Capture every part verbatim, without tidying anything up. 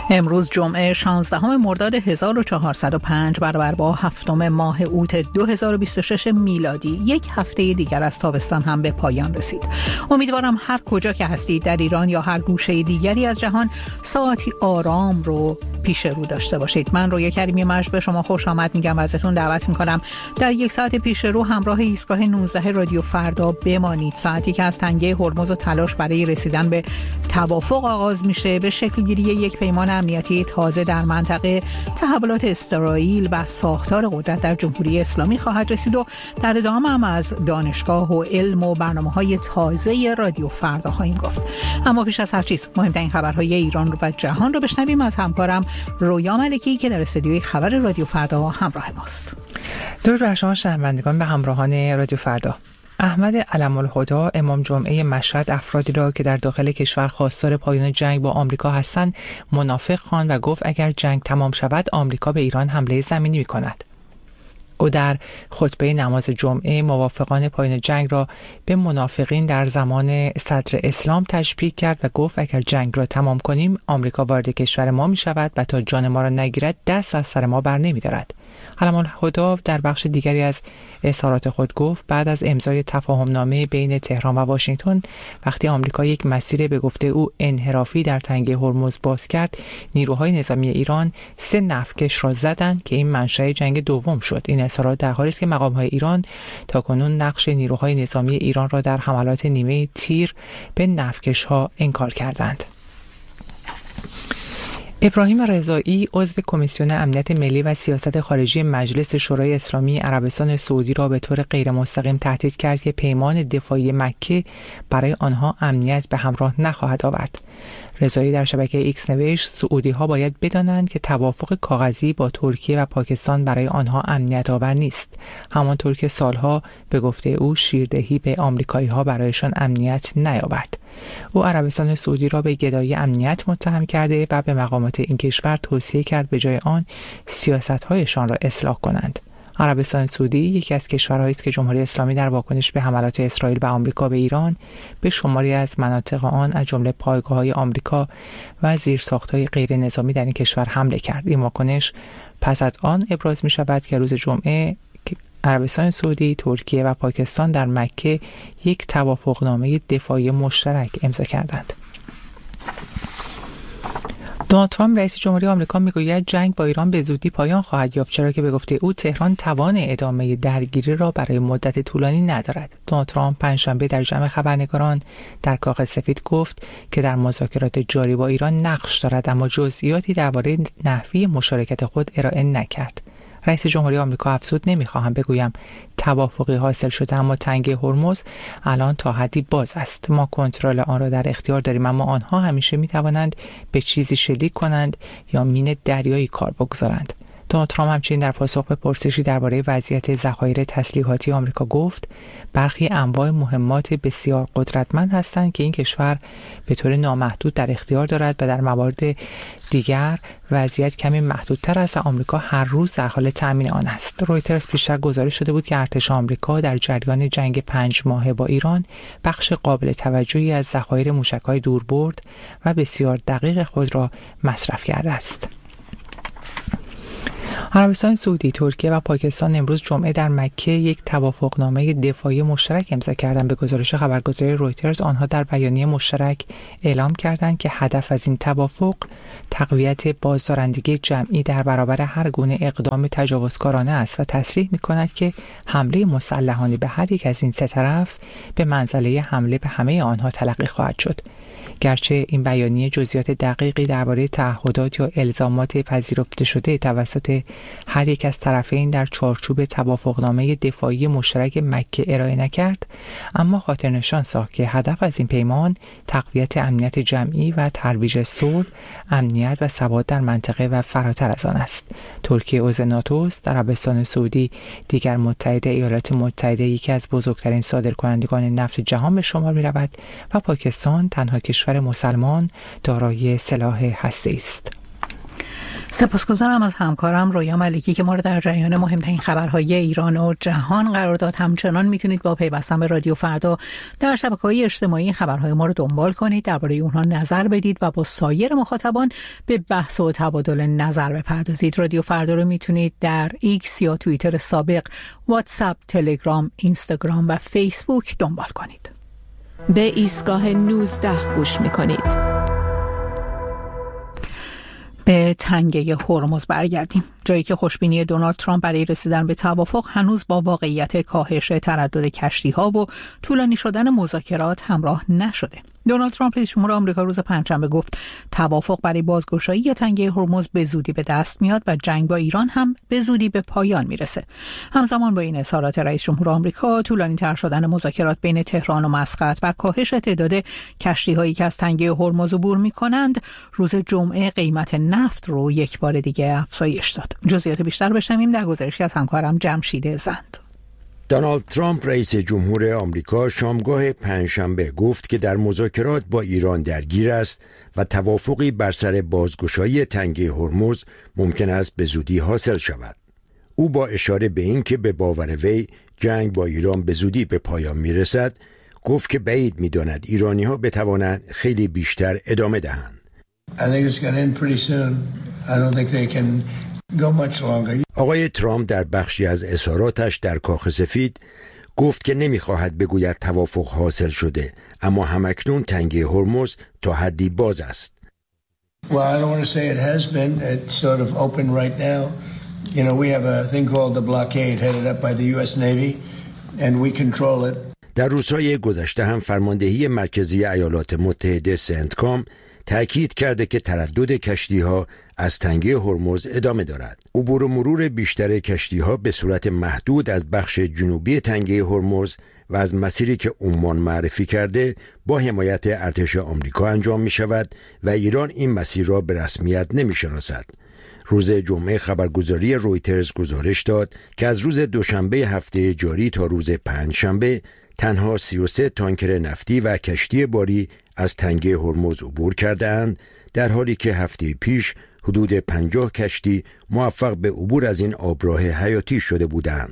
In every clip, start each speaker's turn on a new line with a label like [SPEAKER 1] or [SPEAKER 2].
[SPEAKER 1] امروز جمعه شانزدهم مرداد هزار و چهارصد و پنج برابر با هفتم ماه اوت دو هزار و بیست و شش میلادی، یک هفته دیگر از تابستان هم به پایان رسید. امیدوارم هر کجا که هستید در ایران یا هر گوشه دیگری از جهان ساعتی آرام رو پیش رو داشته باشید. من رویا کریمی مجد به شما خوش آمد میگم و ازتون دعوت میکنم در یک ساعت پیش رو همراه ایستگاه نوزده رادیو فردا بمانید. ساعتی که از تنگه هرمز و تلاش برای رسیدن به توافق آغاز میشه، به شکل گیری یک پیمان امنیتی تازه در منطقه، تحولات اسرائیل و ساختار قدرت در جمهوری اسلامی خواهد رسید و در ادامه هم از دانشگاه و علم و برنامه‌های تازه رادیو فردا خواهیم گفت. اما پیش از هر چیز مهمترین خبرهای ایران رو و جهان رو بشنویم از همکارم رویا ملکی که در استودیوی خبر رادیو فردا همراه ماست.
[SPEAKER 2] درود بر شما شنوندگان و همراهان رادیو فردا. احمد علم الهدا امام جمعه مشهد افرادی را که در داخل کشور خواستار پایان جنگ با آمریکا هستند منافق خواند و گفت اگر جنگ تمام شود آمریکا به ایران حمله زمینی می‌کند. او در خطبه نماز جمعه موافقان پایان جنگ را به منافقین در زمان صدر اسلام تشبیه کرد و گفت اگر جنگ را تمام کنیم آمریکا وارد کشور ما می شود و تا جان ما را نگیرد دست از سر ما بر نمی دارد. علم الهدا در بخش دیگری از اظهارات خود گفت بعد از امضای تفاهم نامه بین تهران و واشنگتن وقتی آمریکا یک مسیر به گفته او انحرافی در تنگه هرمز باز کرد، نیروهای نظامی ایران سه نفتکش را زدند که این منشأ جنگ دوم شد. این اظهارات در حالی است که مقام‌های ایران تاکنون نقش نیروهای نظامی ایران را در حملات نیمه تیر به نفتکش‌ها انکار کردند. ابراهیم رضایی عضو کمیسیون امنیت ملی و سیاست خارجی مجلس شورای اسلامی عربستان سعودی را به طور غیر مستقیم تهدید کرد که پیمان دفاعی مکه برای آنها امنیت به همراه نخواهد آورد. رضایی در شبکه ایکس نوشت سعودی ها باید بدانند که توافق کاغذی با ترکیه و پاکستان برای آنها امنیت آور نیست، همانطور که سالها به گفته او شیردهی به آمریکایی ها برایشان امنیت نیاورد. او عربستان سعودی را به گدایی امنیت متهم کرده و به مقامات این کشور توصیه کرد به جای آن سیاست‌هایشان را اصلاح کنند. عربستان سعودی یکی از کشورهایی است که جمهوری اسلامی در واکنش به حملات اسرائیل و آمریکا به ایران به شماری از مناطق آن از جمله پایگاه‌های آمریکا و زیرساخت‌های غیر نظامی در این کشور حمله کرد. این واکنش پس از آن ابراز می‌شود که روز جمعه عربستان سعودی، ترکیه و پاکستان در مکه یک توافقنامه دفاعی مشترک امضا کردند. دونالد ترامپ رئیس جمهوری آمریکا میگوید جنگ با ایران به زودی پایان خواهد یافت، چرا که به گفته او تهران توان ادامه درگیری را برای مدت طولانی ندارد. دونالد ترامپ پنجشنبه در جمع خبرنگاران در کاخ سفید گفت که در مذاکرات جاری با ایران نقش دارد اما جزئیاتی درباره نحوی مشارکت خود ارائه نکرد. رئیس جمهوری آمریکا افزود نمیخواهم بگویم توافقی حاصل شده اما تنگه هرمز الان تا حدی باز است. ما کنترل آن را در اختیار داریم اما آنها همیشه میتوانند به چیزی شلیک کنند یا مین دریایی کار بگذارند. دونالد ترامپ همچنین در پاسخ به پرسشی درباره وضعیت ذخایر تسلیحاتی آمریکا گفت برخی انواع مهمات بسیار قدرتمند هستند که این کشور به طور نامحدود در اختیار دارد و در موارد دیگر وضعیت کمی محدودتر است و آمریکا هر روز در حال تأمین آن است. رویترز پیشتر گزارش داده بود که ارتش آمریکا در جریان جنگ پنج ماهه با ایران بخش قابل توجهی از ذخایر موشک‌های دوربرد و بسیار دقیق خود را مصرف کرده است. عربستان سعودی، ترکیه و پاکستان امروز جمعه در مکه یک توافقنامه دفاعی مشترک امضا کردند. به گزارش خبرگزاری رویترز آنها در بیانیه مشترک اعلام کردند که هدف از این توافق تقویت بازدارندگی جمعی در برابر هر گونه اقدام تجاوزکارانه است و تصریح می‌کند که حمله مسلحانه به هر یک از این سه طرف به منزله حمله به همه آنها تلقی خواهد شد. گرچه این بیانیه جزئیات دقیقی درباره تعهدات یا الزامات پذیرفته شده توسط هر یک از طرفین در چارچوب توافقنامه دفاعی مشترک مکه ارائه نکرد، اما خاطرنشان ساخت که هدف از این پیمان تقویت امنیت جمعی و ترویج صلح، امنیت و ثبات در منطقه و فراتر از آن است. ترکیه عضو ناتو است، عربستان سعودی دیگر متحد ایالات متحده یکی از بزرگترین صادرکنندگان نفت جهان به شمار می‌رود و پاکستان تنها کشور مسلمان دارای سلاح هسته‌ای است.
[SPEAKER 1] سپاسگزارم از همکارم رویا ملکی که ما رو در جریان مهمترین خبرهای ایران و جهان قرار داد. همچنان میتونید با پیوستن به رادیو فردا در شبکه‌های اجتماعی خبرهای ما رو دنبال کنید، درباره اونها نظر بدید و با سایر مخاطبان به بحث و تبادل نظر بپردازید. رادیو فردا رو میتونید در ایکس یا توییتر سابق، واتساپ، تلگرام، اینستاگرام و فیسبوک دنبال کنید.
[SPEAKER 3] به ایستگاه نوزده گوش میکنید.
[SPEAKER 1] به تنگه هرمز برگردیم، جایی که خوشبینی دونالد ترامپ برای رسیدن به توافق هنوز با واقعیت کاهش تردد کشتی‌ها و طولانی شدن مذاکرات همراه نشده. دونالد ترامپ رئیس جمهور آمریکا روز پنجشنبه گفت توافق برای بازگشایی تنگه هرمز به زودی به دست میاد و جنگ با ایران هم به زودی به پایان میرسه. همزمان با این اظهارات رئیس جمهور آمریکا، طولانی تر شدن مذاکرات بین تهران و مسقط و کاهش تعداد کشتی‌هایی که از تنگه هرمز عبور میکنند، روز جمعه قیمت نفت رو یک بار دیگه افزایش داد. جزئیات بیشتر بشنویم در گزارشی از همکارم جمشید زند.
[SPEAKER 4] دونالد ترامپ رئیس جمهور آمریکا شامگاه پنجشنبه گفت که در مذاکرات با ایران درگیر است و توافقی بر سر بازگشایی تنگه هرمز ممکن است به زودی حاصل شود. او با اشاره به این که به باور وی جنگ با ایران به زودی به پایان میرسد، گفت که بعید می‌داند ایرانی‌ها بتوانند خیلی بیشتر ادامه دهند. آقای ترامپ در بخشی از اظهاراتش در کاخ سفید گفت که نمیخواهد بگوید توافق حاصل شده، اما همکنون تنگه هرمز تا حدی باز است.
[SPEAKER 5] Well, I don't want to say it has been. It's sort of open right now. You know, we have a thing called the blockade headed up by the U S Navy and we control it.
[SPEAKER 4] در روزهای گذشته هم فرماندهی مرکزی ایالات متحده سنتکام تأکید کرده که تردد کشتی‌ها از تنگه هرمز ادامه دارد. عبور و مرور بیشتر کشتی‌ها به صورت محدود از بخش جنوبی تنگه هرمز و از مسیری که عمان معرفی کرده با حمایت ارتش آمریکا انجام می شود و ایران این مسیر را به رسمیت نمی شناسد. روز جمعه خبرگزاری رویترز گزارش داد که از روز دوشنبه هفته جاری تا روز پنجشنبه تنها سی و سه تانکر نفتی و کشتی باری از تنگه هرمز عبور کرده‌اند، در حالی که هفته پیش حدود پنجاه کشتی موفق به عبور از این آبراه حیاتی شده بودند.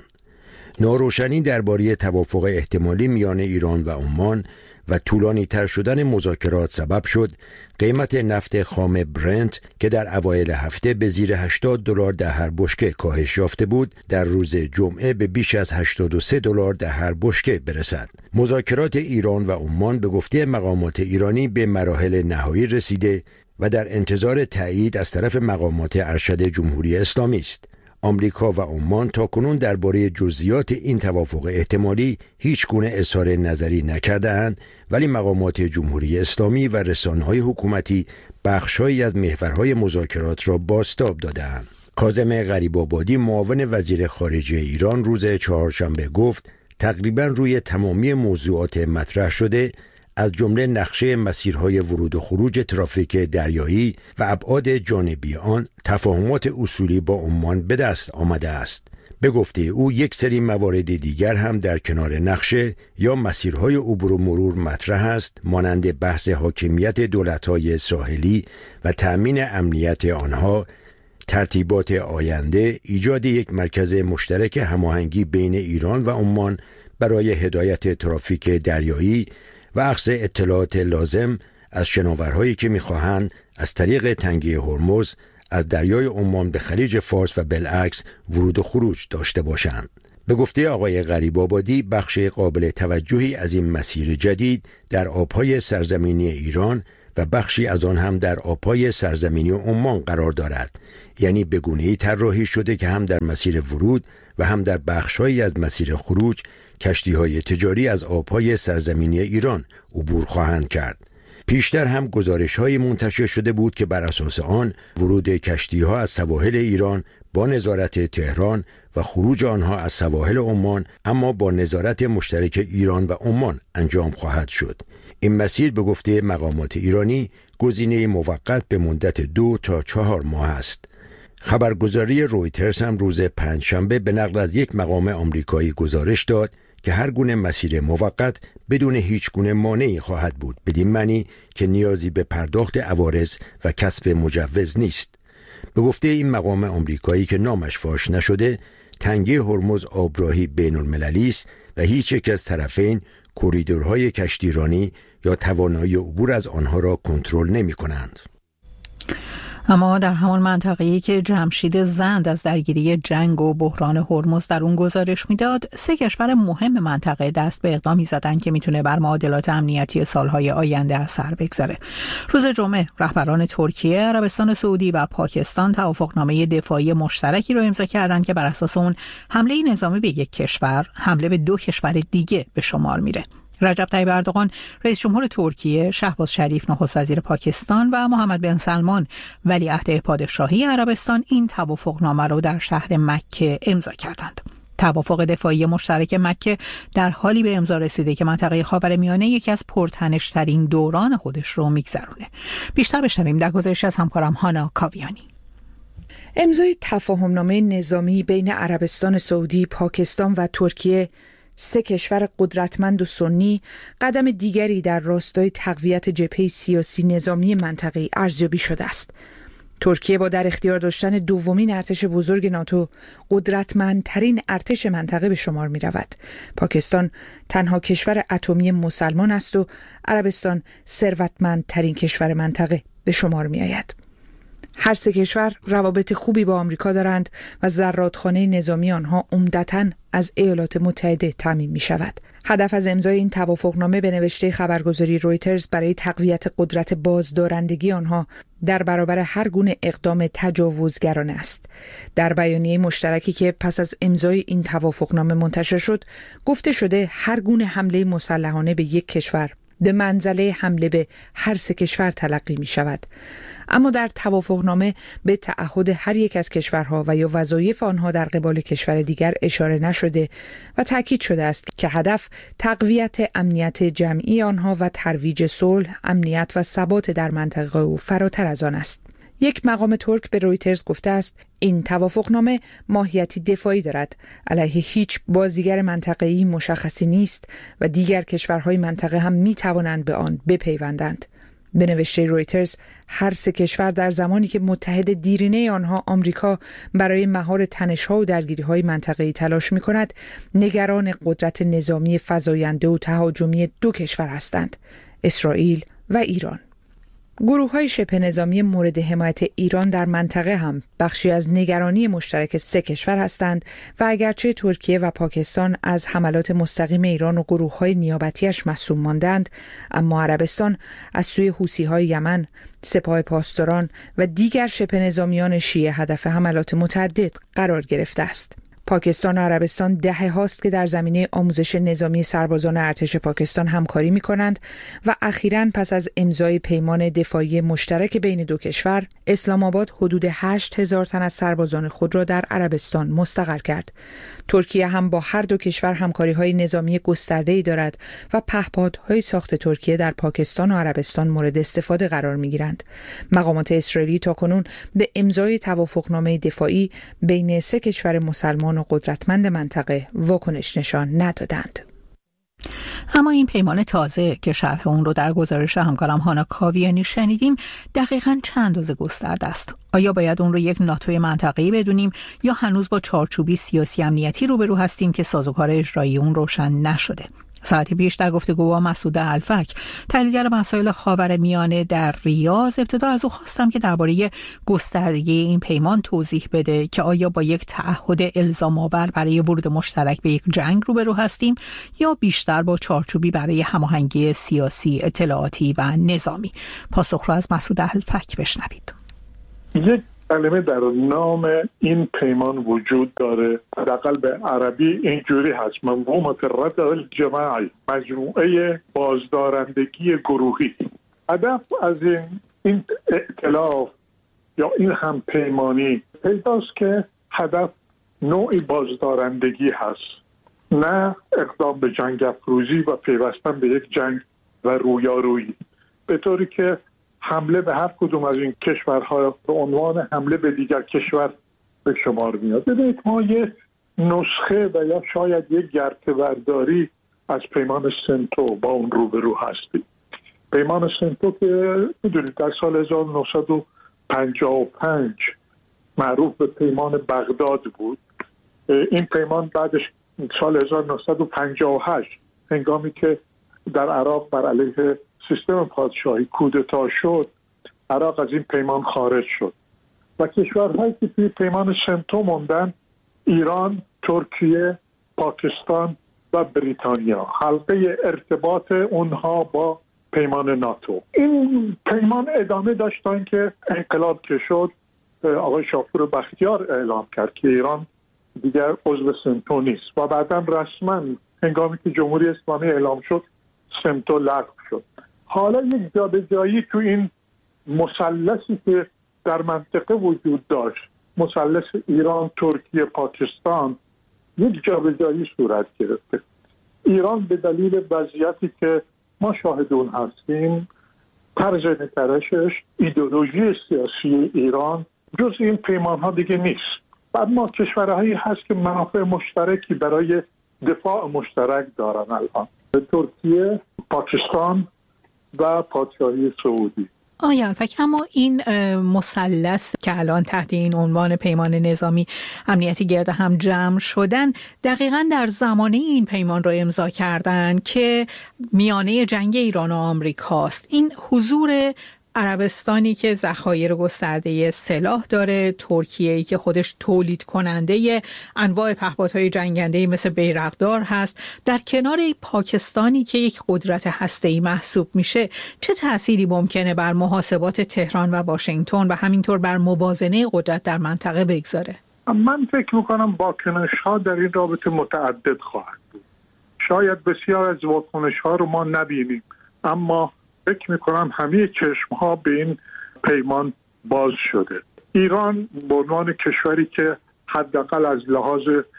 [SPEAKER 4] ناروشنی درباره توافق احتمالی میان ایران و عمان و طولانی تر شدن مذاکرات سبب شد قیمت نفت خام برنت که در اوایل هفته به زیر هشتاد دلار در هر بشکه کاهش یافته بود، در روز جمعه به بیش از هشتاد و سه دلار در هر بشکه برسد. مذاکرات ایران و عمان به گفته مقامات ایرانی به مراحل نهایی رسیده و در انتظار تایید از طرف مقامات ارشد جمهوری اسلامی است. آمریکا و عمان تاکنون درباره جزئیات این توافق احتمالی هیچ گونه اظهار نظری نکرده‌اند، ولی مقامات جمهوری اسلامی و رسانه‌های حکومتی بخش‌هایی از محورهای مذاکرات را بازتاب داده‌اند. کاظم غریب‌آبادی معاون وزیر خارجه ایران روز چهارشنبه گفت تقریباً روی تمامی موضوعات مطرح شده، از جمله نقشه مسیرهای ورود و خروج ترافیک دریایی و ابعاد جانبی آن، تفاهمات اصولی با عمان به دست آمده است. به گفته او یک سری موارد دیگر هم در کنار نقشه یا مسیرهای عبور و مرور مطرح است، مانند بحث حاکمیت دولت‌های ساحلی و تأمین امنیت آنها، ترتیبات آینده، ایجاد یک مرکز مشترک هماهنگی بین ایران و عمان برای هدایت ترافیک دریایی و اخذ اطلاعات لازم از شناورهایی که می‌خواهند از طریق تنگه هرمز از دریای عمان به خلیج فارس و بالعکس ورود و خروج داشته باشند. به گفته آقای غریب‌آبادی بخش قابل توجهی از این مسیر جدید در آبهای سرزمینی ایران و بخشی از آن هم در آبهای سرزمینی عمان قرار دارد، یعنی به گونه‌ای طراحی شده که هم در مسیر ورود و هم در بخش‌هایی از مسیر خروج کشتی‌های تجاری از آبهای سرزمینی ایران عبور خواهند کرد. پیشتر هم گزارش‌های منتشر شده بود که بر اساس آن ورود کشتی‌ها از سواحل ایران با نظارت تهران و خروج آنها از سواحل عمان اما با نظارت مشترک ایران و عمان انجام خواهد شد. این مسیر به گفته مقامات ایرانی گزینه موقت به مدت دو تا چهار ماه است. خبرگزاری رویترز هم روز پنجشنبه به نقل از یک مقام آمریکایی گزارش داد که هر گونه مسیر موقت بدون هیچ گونه مانعی خواهد بود، بدین معنی که نیازی به پرداخت عوارض و کسب مجوز نیست. به گفته این مقام آمریکایی که نامش فاش نشده، تنگه هرمز آبراهی بین المللی است و هیچ یک از طرفین کوریدورهای کشتیرانی یا توانایی عبور از آنها را کنترل نمی کنند.
[SPEAKER 1] اما در همان منطقه‌ای که جمشید زند از درگیری جنگ و بحران هرمز در اون گزارش میداد، سه کشور مهم منطقه دست به اقدامی زدن که میتونه بر معادلات امنیتی سالهای آینده اثر بگذاره. روز جمعه رهبران ترکیه، عربستان سعودی و پاکستان توافقنامه دفاعی مشترکی رو امضا کردند که بر اساس اون حمله نظامی به یک کشور، حمله به دو کشور دیگه به شمار میره. رجب طیب اردوغان رئیس جمهور ترکیه، شهباز شریف نخست وزیر پاکستان و محمد بن سلمان ولیعهد پادشاهی عربستان این توافقنامه را در شهر مکه امضا کردند. توافق دفاعی مشترک مکه در حالی به امضا رسیده که منطقه خاورمیانه یکی از پرتنش‌ترین دوران خودش رو میگذرونه. بیشتر بشنویم در گزارش از همکارم هانا کاویانی.
[SPEAKER 6] امضای تفاهمنامه نظامی بین عربستان سعودی، پاکستان و ترکیه، سه کشور قدرتمند و سنی، قدم دیگری در راستای تقویت جبهه سیاسی نظامی منطقه ارزیابی شده است. ترکیه با در اختیار داشتن دومین ارتش بزرگ ناتو، قدرتمندترین ارتش منطقه به شمار می رود. پاکستان تنها کشور اتمی مسلمان است و عربستان ثروتمندترین کشور منطقه به شمار می آید. هر سه کشور روابط خوبی با آمریکا دارند و زرادخانه نظامی آنها عمدتاً از ایالات متحده تامین می شود. هدف از امضای این توافقنامه به نوشته خبرگزاری رویترز برای تقویت قدرت بازدارندگی آنها در برابر هر گونه اقدام تجاوزگرانه است. در بیانیه مشترکی که پس از امضای این توافقنامه منتشر شد، گفته شده هر گونه حمله مسلحانه به یک کشور به منزله حمله به هر سه کشور تلقی می شود. اما در توافقنامه به تعهد هر یک از کشورها و یا وظایف آنها در قبال کشور دیگر اشاره نشده و تاکید شده است که هدف تقویت امنیت جمعی آنها و ترویج صلح، امنیت و ثبات در منطقه و فراتر از آن است. یک مقام ترک به رویترز گفته است این توافقنامه ماهیتی دفاعی دارد، علیه هیچ بازیگر منطقه‌ای مشخصی نیست و دیگر کشورهای منطقه هم می توانند به آن بپیوندند. به نوشته رویترز، هر سه کشور در زمانی که متحد دیرینه آنها آمریکا برای مهار تنش‌ها و درگیری‌های منطقه‌ای تلاش می‌کند، نگران قدرت نظامی فزاینده و تهاجمی دو کشور هستند: اسرائیل و ایران. گروه‌های شبه نظامی مورد حمایت ایران در منطقه هم بخشی از نگرانی مشترک سه کشور هستند و اگرچه ترکیه و پاکستان از حملات مستقیم ایران و گروه‌های نیابتیش مصون ماندند، اما عربستان از سوی حوثی‌های یمن، سپاه پاسداران و دیگر شبه نظامیان شیعه هدف حملات متعدد قرار گرفته است. پاکستان و عربستان دهه هاست که در زمینه آموزش نظامی سربازان ارتش پاکستان همکاری می کنند و اخیراً پس از امضای پیمان دفاعی مشترک بین دو کشور، اسلام آباد حدود هشت هزار تن از سربازان خود را در عربستان مستقر کرد. ترکیه هم با هر دو کشور همکاری‌های نظامی گسترده‌ای دارد و پهپادهای ساخت ترکیه در پاکستان و عربستان مورد استفاده قرار می‌گیرند. مقامات اسرائیلی تاکنون به امضای توافقنامه دفاعی بین سه کشور مسلمان و قدرتمند منطقه واکنش نشان ندادند.
[SPEAKER 1] اما این پیمان تازه که شرح اون رو در گزارش همکارم هانا کاویانی شنیدیم دقیقاً چند اندازه گسترده است؟ آیا باید اون رو یک ناتوی منطقه‌ای بدونیم یا هنوز با چارچوبی سیاسی امنیتی روبرو هستیم که سازوکار اجرایی اون روشن نشده؟ ساعتی پیش در گفتگو با مسعود الفک، تحلیلگر مسائل خاورمیانه در ریاض، ابتدا از او خواستم که درباره گستردگی این پیمان توضیح بده که آیا با یک تعهد الزام آور برای ورود مشترک به یک جنگ روبرو هستیم یا بیشتر با چارچوبی برای هماهنگی سیاسی، اطلاعاتی و نظامی؟ پاسخ را از مسعود الفک بشنوید.
[SPEAKER 7] یک کلمه در نام این پیمان وجود داره، حداقل به عربی اینجوری هست: منظومه الردع الجماعی، مجموعه بازدارندگی گروهی. هدف از این این ائتلاف یا این هم پیمانی پیداست که هدف نوعی بازدارندگی هست، نه اقدام به جنگ افروزی و پیوستن به یک جنگ و رویارویی، به طوری که حمله به هر کدوم از این کشورها به عنوان حمله به دیگر کشور به شمار میاد. ببینید ما یک نسخه و یا شاید یک گرته‌برداری از پیمان سنتو با اون روبرو هستیم. پیمان سنتو که میدونید در سال هزار و نهصد و پنجاه و پنج معروف به پیمان بغداد بود. این پیمان بعدش سال هزار و نهصد و پنجاه و هشت هنگامی که در عراق بر علیه سیستم پادشاهی کودتا شد، عراق از این پیمان خارج شد و کشورهایی که توی پیمان سنتو موندن ایران، ترکیه، پاکستان و بریتانیا، حلقه ارتباط اونها با پیمان ناتو. این پیمان ادامه داشت تا اینکه انقلاب که شد آقای شاپور بختیار اعلام کرد که ایران دیگر عضو سنتو نیست و بعداً رسما هنگامی که جمهوری اسلامی اعلام شد سنتو لغو شد. حالا یک جابجایی تو این مثلثی که در منطقه وجود داشت، مثلث ایران، ترکیه، پاکستان، یک جابجایی صورت گرفته. ایران به دلیل وضعیتی که ما شاهد اون هستیم، طرز نگرشش، ایدئولوژی سیاسی ایران جز این پیمان ها دیگه نیست. بعد ما کشورهایی هست که منافع مشترکی برای دفاع مشترک دارن الان، ترکیه، پاکستان و پادشاهی سعودی.
[SPEAKER 1] آیا الفک، اما این مثلث که الان تحت این عنوان پیمان نظامی امنیتی گرد هم جمع شدن دقیقاً در زمانه این پیمان را امضا کردن که میانه جنگ ایران و آمریکاست. این حضور عربستانی که ذخایر گسترده سلاح داره، ترکیه‌ای که خودش تولید کننده انواع پهپادهای جنگنده مثل بیرقدار هست، در کنار پاکستانی که یک قدرت هسته‌ای محسوب میشه، چه تأثیری ممکنه بر محاسبات تهران و واشنگتن و همینطور بر موازنه قدرت در منطقه بگذاره؟
[SPEAKER 7] من فکر میکنم واکنش‌ها در این رابطه متعدد خواهد بود. شاید بسیار از واکنش‌ها رو ما نبینیم، اما فکر میکنم همه چشم ها به این پیمان باز شده. ایران به عنوان کشوری که حداقل از لحاظ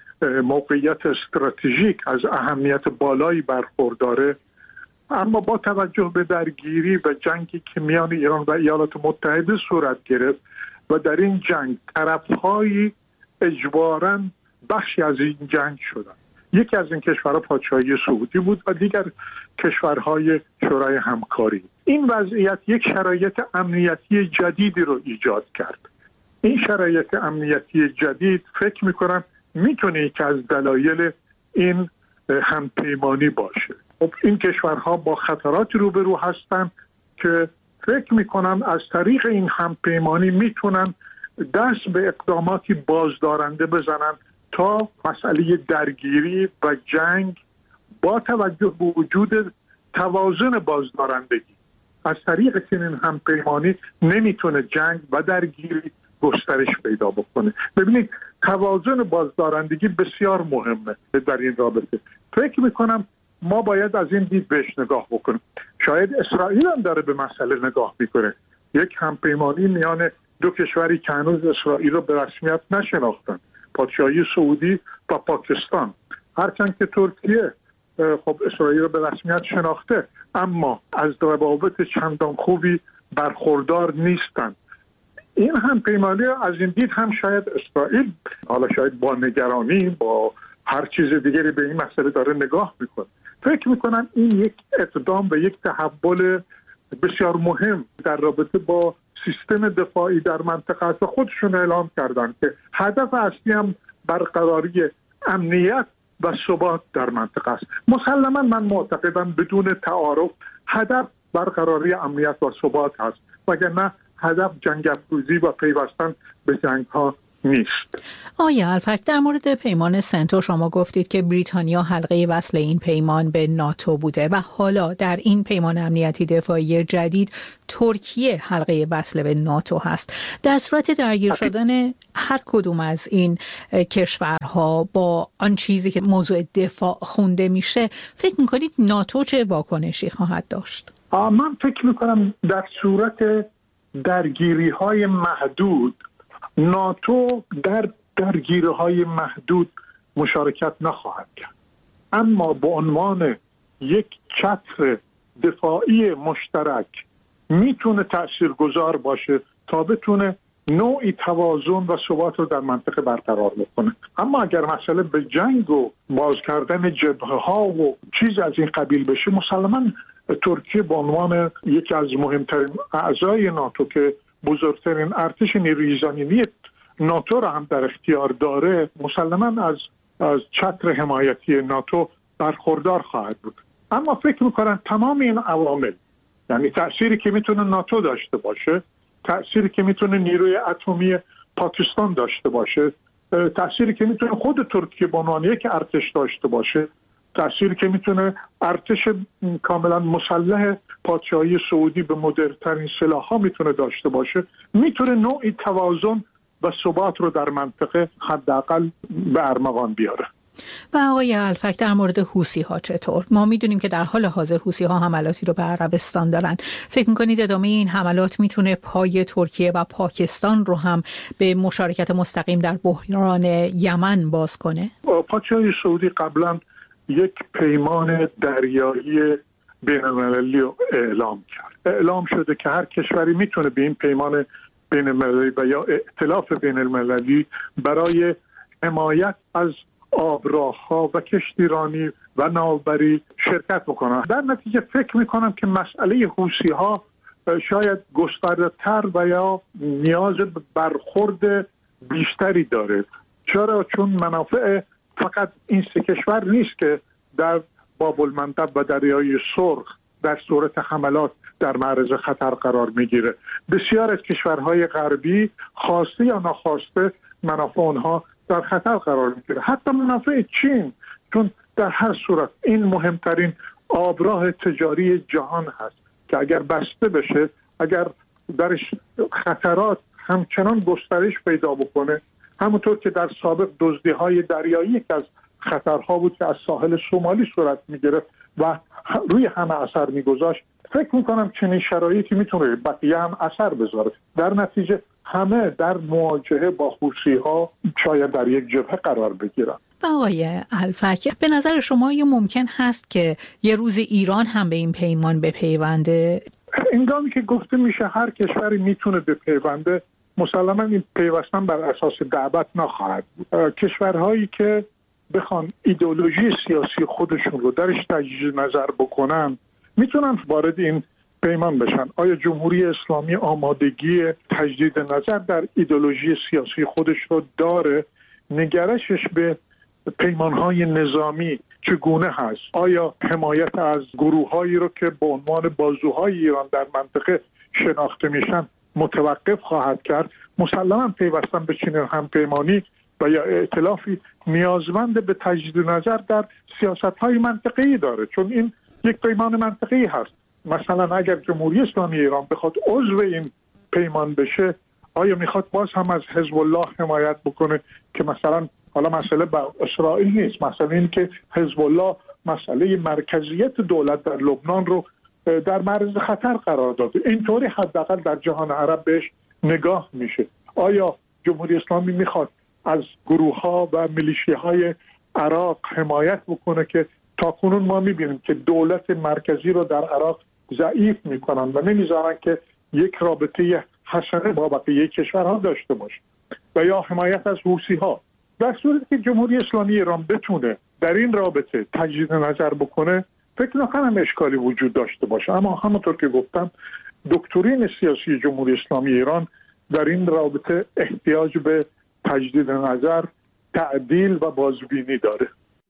[SPEAKER 7] موقعیت استراتژیک از اهمیت بالایی برخورداره، اما با توجه به درگیری و جنگی که میان ایران و ایالات متحده صورت گرفت و در این جنگ طرف‌های اجباراً بخشی از این جنگ شدن. یکی از این کشورها پادشاهی سعودی بود و دیگر کشورهای شورای همکاری. این وضعیت یک شرایط امنیتی جدیدی رو ایجاد کرد. این شرایط امنیتی جدید فکر میکنم میتونه یکی از دلایل این همپیمانی باشه. خب این کشورها با خطراتی روبرو هستن که فکر میکنم از طریق این همپیمانی میتونن دست به اقداماتی بازدارنده بزنن تا مسئله درگیری و جنگ با توجه به وجود توازن بازدارندگی از طریق چنین همپیمانی نمیتونه جنگ و درگیری گسترش پیدا بکنه. ببینید توازن بازدارندگی بسیار مهمه در این رابطه. فکر میکنم ما باید از این دید بهش نگاه بکنیم. شاید اسرائیل هم داره به مسئله نگاه میکنه. یک همپیمانی میان دو کشوری که هنوز اسرائیل رو به رسمیت نشناختن، پادشاهی سعودی و پاکستان. هرچند که ترکیه خب اسرائیل رو به رسمیت شناخته، اما از روابط چندان خوبی برخوردار نیستن. این هم پیمانی از این دید هم شاید اسرائیل حالا شاید با نگرانی با هر چیز دیگری به این مسئله داره نگاه میکنه. فکر میکنم این یک اقدام و یک تحول بسیار مهم در رابطه با سیستم دفاعی در منطقه است. خودشون اعلام کردن که هدف اصلی هم برقراری امنیت و ثبات در منطقه است. مسلما من معتقدم بدون تعارف هدف برقراری امنیت و ثبات است، وگرنه هدف جنگ افروزی و پیوستن به جنگ ها نیست.
[SPEAKER 1] آیا الفک، در مورد پیمان سنتو شما گفتید که بریتانیا حلقه وصل این پیمان به ناتو بوده و حالا در این پیمان امنیتی دفاعی جدید ترکیه حلقه وصل به ناتو هست. در صورت درگیر شدن هر کدوم از این کشورها با آن چیزی که موضوع دفاع خونده میشه، فکر میکنید ناتو چه واکنشی خواهد داشت؟
[SPEAKER 7] من فکر میکنم در صورت درگیری های محدود ناتو در درگیری های محدود مشارکت نخواهد کرد، اما به عنوان یک چتر دفاعی مشترک میتونه تأثیرگذار باشه تا بتونه نوعی توازن و ثبات رو در منطقه برقرار بکنه. اما اگر مسئله به جنگ و باز کردن جبهه ها و چیز از این قبیل بشه، مسلماً ترکیه به عنوان یکی از مهمترین اعضای ناتو که بزرگترین ارتش نیروی زمینی ناتو را هم در اختیار داره، مسلماً از از چتر حمایتی ناتو برخوردار خواهد بود. اما فکر میکنن تمام این عوامل، یعنی تأثیری که میتونه ناتو داشته باشه، تأثیری که میتونه نیروی اتمی پاکستان داشته باشه، تأثیری که میتونه خود ترکیه به عنوان یک ارتش داشته باشه، تأثیری که میتونه ارتش کاملا مسلح پادشاهی سعودی به مدرن‌ترین سلاح‌ها میتونه داشته باشه، میتونه نوعی توازن و ثبات رو در منطقه حداقل به ارمغان بیاره.
[SPEAKER 1] و آقای الفک در مورد حوثی ها چطور؟ ما میدونیم که در حال حاضر حوثی ها حملاتی رو به عربستان دارن. فکر میکنید ادامه این حملات میتونه پای ترکیه و پاکستان رو هم به مشارکت مستقیم در بحران یمن باز کنه؟
[SPEAKER 7] پادشاهی سعودی قبلا یک پیمان دریایی بین‌المللی رو اعلام کرد. اعلام شده که هر کشوری میتونه به این پیمان بین‌المللی و یا ائتلاف بین‌المللی برای حمایت از آبراه‌ها و کشتیرانی و ناوبری شرکت بکنن. در نتیجه فکر میکنم که مسئله حوثی‌ها شاید گسترده‌تر و یا نیاز به برخورد بیشتری داره. چرا؟ چون منافع فقط این سه کشور نیست که در باب المندب و دریای سرخ در صورت حملات در معرض خطر قرار میگیره. بسیار از کشورهای غربی خواسته یا ناخواسته منافع اونها در خطر قرار میگیره. حتی منافع چین، چون در هر صورت این مهمترین آبراه تجاری جهان هست که اگر بسته بشه، اگر درش خطرات همچنان گسترش پیدا بکنه، همونطور که در سابق دزدی‌های دریایی یک از خطرها بود که از ساحل سومالی صورت میگرفت و روی همه اثر میگذاشت، فکر میکنم چنین شرایطی میتونه بقیه هم اثر بذاره. در نتیجه همه در مواجهه با حوثی‌ها شاید در یک جبهه قرار بگیرن.
[SPEAKER 1] آقای الفک، به نظر شما یه ممکن هست که یه روز ایران هم به این پیمان بپیونده؟
[SPEAKER 7] هنگامی که گفته میشه هر کشوری میتونه بپیونده، مسلما این پیوستن بر اساس دعوت نخواهد بود. کشورهایی که بخوان ایدئولوژی سیاسی خودشون رو درش تجدید نظر بکنن میتونن وارد این پیمان بشن. آیا جمهوری اسلامی آمادگی تجدید نظر در ایدئولوژی سیاسی خودش رو داره؟ نگرشش به پیمانهای نظامی چگونه هست؟ آیا حمایت از گروههایی رو که به عنوان بازوهای ایران در منطقه شناخته میشن متوقف خواهد کرد؟ مسلما پیوستن به چنین همپیمانی و یا ائتلافی نیازمند به تجدید نظر در سیاست‌های منطقه‌ای داره، چون این یک پیمان منطقه‌ای هست. مثلا اگر جمهوری اسلامی ایران بخواد عضو این پیمان بشه، آیا میخواد باز هم از حزب الله حمایت بکنه که مثلا حالا مسئله با اسرائیل نیست، مسئله این که حزب الله مسئله مرکزیت دولت در لبنان رو در معرض خطر قرار داده. اینطوری حداقل در جهان عرب بهش نگاه میشه. آیا جمهوری اسلامی میخواد از گروه‌ها و میلیشیاهای عراق حمایت بکنه که تاکنون ما میبینیم که دولت مرکزی رو در عراق ضعیف میکنن و نمیذارن که یک رابطه حسنه با بقیه کشورها داشته باشه، و یا حمایت از حوثی‌ها؟ در صورتی که جمهوری اسلامی ایران بتونه در این رابطه تجدید نظر بکنه، فکر نکنم اشکالی وجود داشته باشه. اما همونطور که گفتم، دکترین سیاسی جمهوری اسلامی ایران در این رابطه احتیاج به تجدید نظر، تعدیل و بازبینی داره.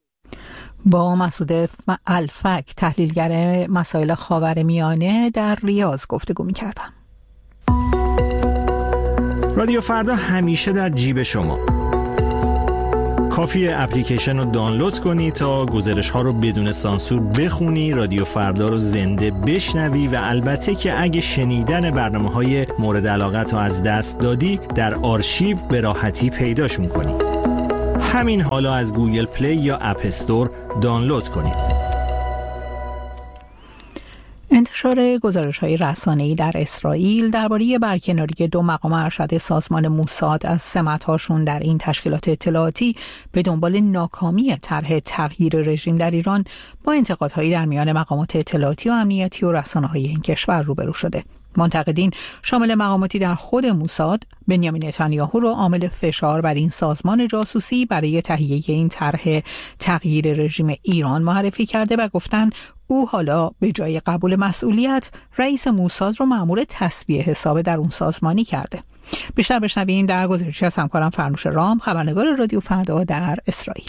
[SPEAKER 1] با مسعود الفک، تحلیلگر مسائل خاورمیانه، در ریاض گفتگو می‌کردم.
[SPEAKER 8] رادیو فردا همیشه در جیب شما. کافیه اپلیکیشن رو دانلود کنی تا گزارش ها رو بدون سانسور بخونی، رادیو فردا رو زنده بشنوی و البته که اگه شنیدن برنامه های مورد علاقت رو از دست دادی، در آرشیو به راحتی پیداشون کنی. همین حالا از گوگل پلی یا اپ استور دانلود کنید.
[SPEAKER 1] انتشار گزارش‌های رسانه‌ای در اسرائیل درباره برکناری دو مقام ارشد سازمان موساد از سمت‌هاشون در این تشکیلات اطلاعاتی به دنبال ناکامی طرح تغییر رژیم در ایران با انتقادهایی در میان مقامات اطلاعاتی و امنیتی و رسانه‌های این کشور روبرو شده. منتقدین شامل مقاماتی در خود موساد بنیامین نتانیاهو را عامل فشار بر این سازمان جاسوسی برای تهیه این طرح تغییر رژیم ایران معرفی کرده و گفتند او حالا به جای قبول مسئولیت رئیس موساد را مأمور تسویه حساب در اون سازمانی کرده. بیشتر بشنویم در گزارشی از همکارم فرنوش رام، خبرنگار رادیو فردا در اسرائیل.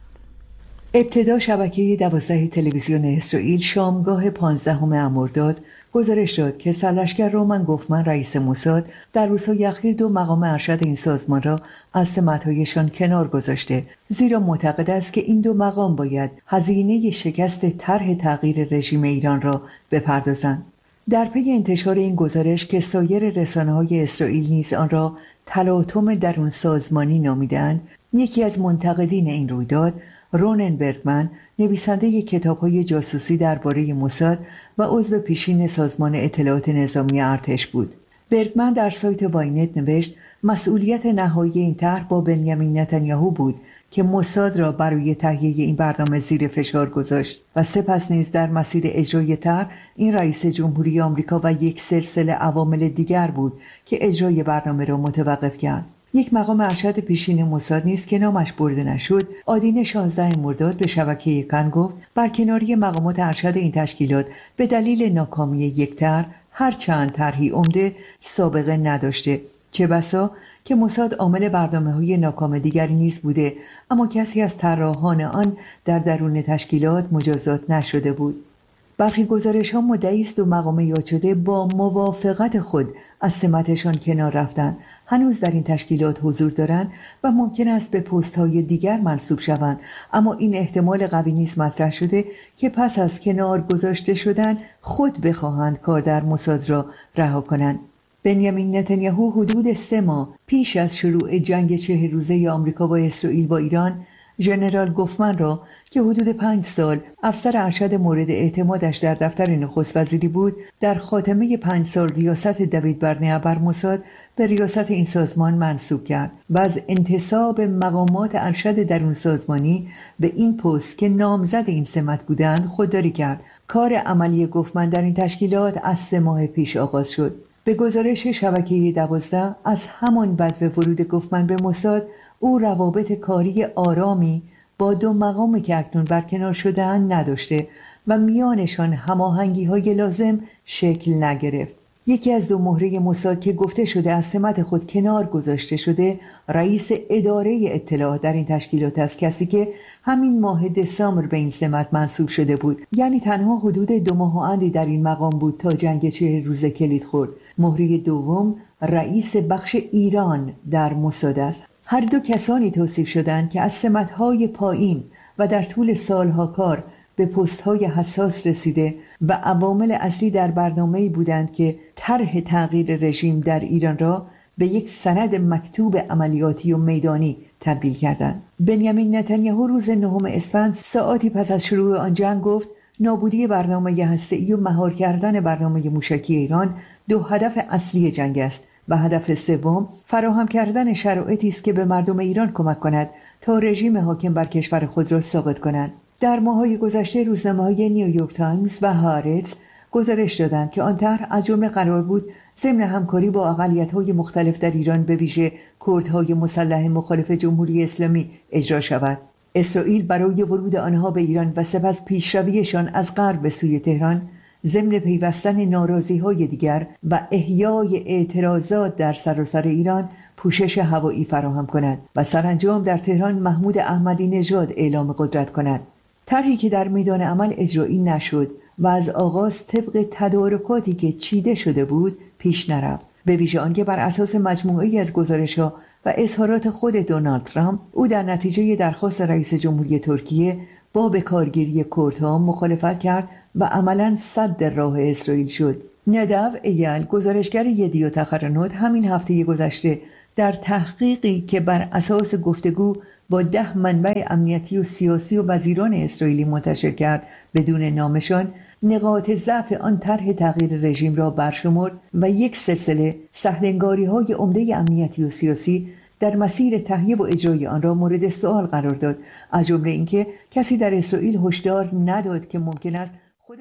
[SPEAKER 9] ابتدا شبکه دوازده تلویزیون اسرائیل شامگاه پانزدهم مرداد گزارش داد که سرلشکر رومن گوفمن رئیس موساد در روزهای اخیر دو مقام ارشد این سازمان را از سمت‌هایشان کنار گذاشته، زیرا معتقد است که این دو مقام باید هزینه شکست طرح تغییر رژیم ایران را بپردازند. در پی انتشار این گزارش که سایر رسانه‌های اسرائیل نیز آن را تلاطم درون سازمانی نامیدند، یکی از منتقدین این رویداد، رونن برگمن، نویسنده کتاب‌های جاسوسی درباره موساد و عضو پیشین سازمان اطلاعات نظامی ارتش بود. برگمن در سایت واینت نوشت مسئولیت نهایی این طرح با بنیامین نتانیاهو بود که موساد را برای تهیه این برنامه زیر فشار گذاشت و سپس نیز در مسیر اجرای طرح این رئیس جمهوری آمریکا و یک سلسله عوامل دیگر بود که اجرای برنامه را متوقف کرد. یک مقام ارشد پیشین موساد نیز که نامش برده نشد، آدین شانزدهم مرداد به شبکه کن گفت برکناری مقامات ارشد این تشکیلات به دلیل ناکامی یک طرح، هر چند طرحی عمده سابقه نداشته، چه بسا که موساد عامل برنامه‌های ناکام دیگری نیز بوده، اما کسی از طراحان آن در درون تشکیلات مجازات نشده بود. برخی گزارش‌ها مدعی است دو مقام یاد شده با موافقت خود از سمتشان کنار رفتند، هنوز در این تشکیلات حضور دارند و ممکن است به پست‌های دیگر منصوب شوند، اما این احتمال قوی نیز مطرح شده که پس از کنار گذاشته شدن خود بخواهند کار در موساد را رها کنند. بنیامین نتانیاهو حدود سه ماه پیش از شروع جنگ چهل روزه آمریکا با اسرائیل با ایران، ژنرال گوفمن را که حدود پنج سال افسر ارشد مورد اعتمادش در دفتر نخست وزیری بود، در خاتمه پنج سال ریاست دوید برنیا بر موساد به ریاست این سازمان منصوب کرد و از انتصاب مقامات ارشد درون سازمانی به این پست که نامزد این سمت بودند خودداری کرد. کار عملی گوفمن در این تشکیلات از سه ماه پیش آغاز شد. به گزارش شبکه دوازده، از همان بدو ورود گوفمن به موساد، او روابط کاری آرامی با دو مقامی که اکنون برکنار شده‌اند نداشته و میانشان هماهنگی‌های لازم شکل نگرفت. یکی از دو مهره موساد که گفته شده از سمت خود کنار گذاشته شده، رئیس اداره اطلاعات در این تشکیلات است، کسی که همین ماه دسامبر به این سمت منصوب شده بود، یعنی تنها حدود دو ماه و اندی در این مقام بود تا جنگ چهل روزه کلید خورد. مهره دوم رئیس بخش ایران در موساد است. هر دو کسانی توصیف شدند که از سمت‌های پایین و در طول سالها کار به پست‌های حساس رسیده و عوامل اصلی در برنامه‌ای بودند که طرح تغییر رژیم در ایران را به یک سند مکتوب عملیاتی و میدانی تبدیل کردند. بنیامین نتانیاهو روز نهم اسفند ساعاتی پس از شروع آن جنگ گفت نابودی برنامه هسته‌ای و مهار کردن برنامه موشکی ایران دو هدف اصلی جنگ است و هدف سوم فراهم کردن شرایطی است که به مردم ایران کمک کند تا رژیم حاکم بر کشور خود را ساقط کنند. در ماه‌های گذشته روزنامه‌های نیویورک تایمز و هارتز گزارش دادند که آن طرح از جمله قرار بود ضمن همکاری با اقلیت‌های مختلف در ایران به ویژه کردهای مسلح مخالف جمهوری اسلامی اجرا شود. اسرائیل برای ورود آنها به ایران و سپس پیشرویشان از غرب به سوی تهران ضمن پیوستن ناراضی‌های دیگر و احیای اعتراضات در سراسر ایران پوشش هوایی فراهم کند و سرانجام در تهران محمود احمدی نژاد اعلام قدرت کند. طرحی که در میدان عمل اجرایی نشد و از آغاز طبق تدارکاتی که چیده شده بود پیش نرفت، به ویژه آنکه بر اساس مجموعه‌ای از گزارش‌ها و اظهارات خود دونالد ترامپ، او در نتیجه درخواست رئیس جمهوری ترکیه با بکارگیری کردها مخالفت کرد و عملاً سد راه اسرائیل شد. ندو ایل، گزارشگر یدیوت اخرانوت، همین هفته گذشته در تحقیقی که بر اساس گفتگو با ده منبع امنیتی و سیاسی و وزیران اسرائیلی منتشر کرد بدون نامشان، نقاط ضعف آن طرح تغییر رژیم را برشمرد و یک سلسله سهلنگاری‌های عمده امنیتی و سیاسی در مسیر تهیه و اجرای آن را مورد سوال قرار داد، از جمله اینکه کسی در اسرائیل هشدار نداد که ممکن است خود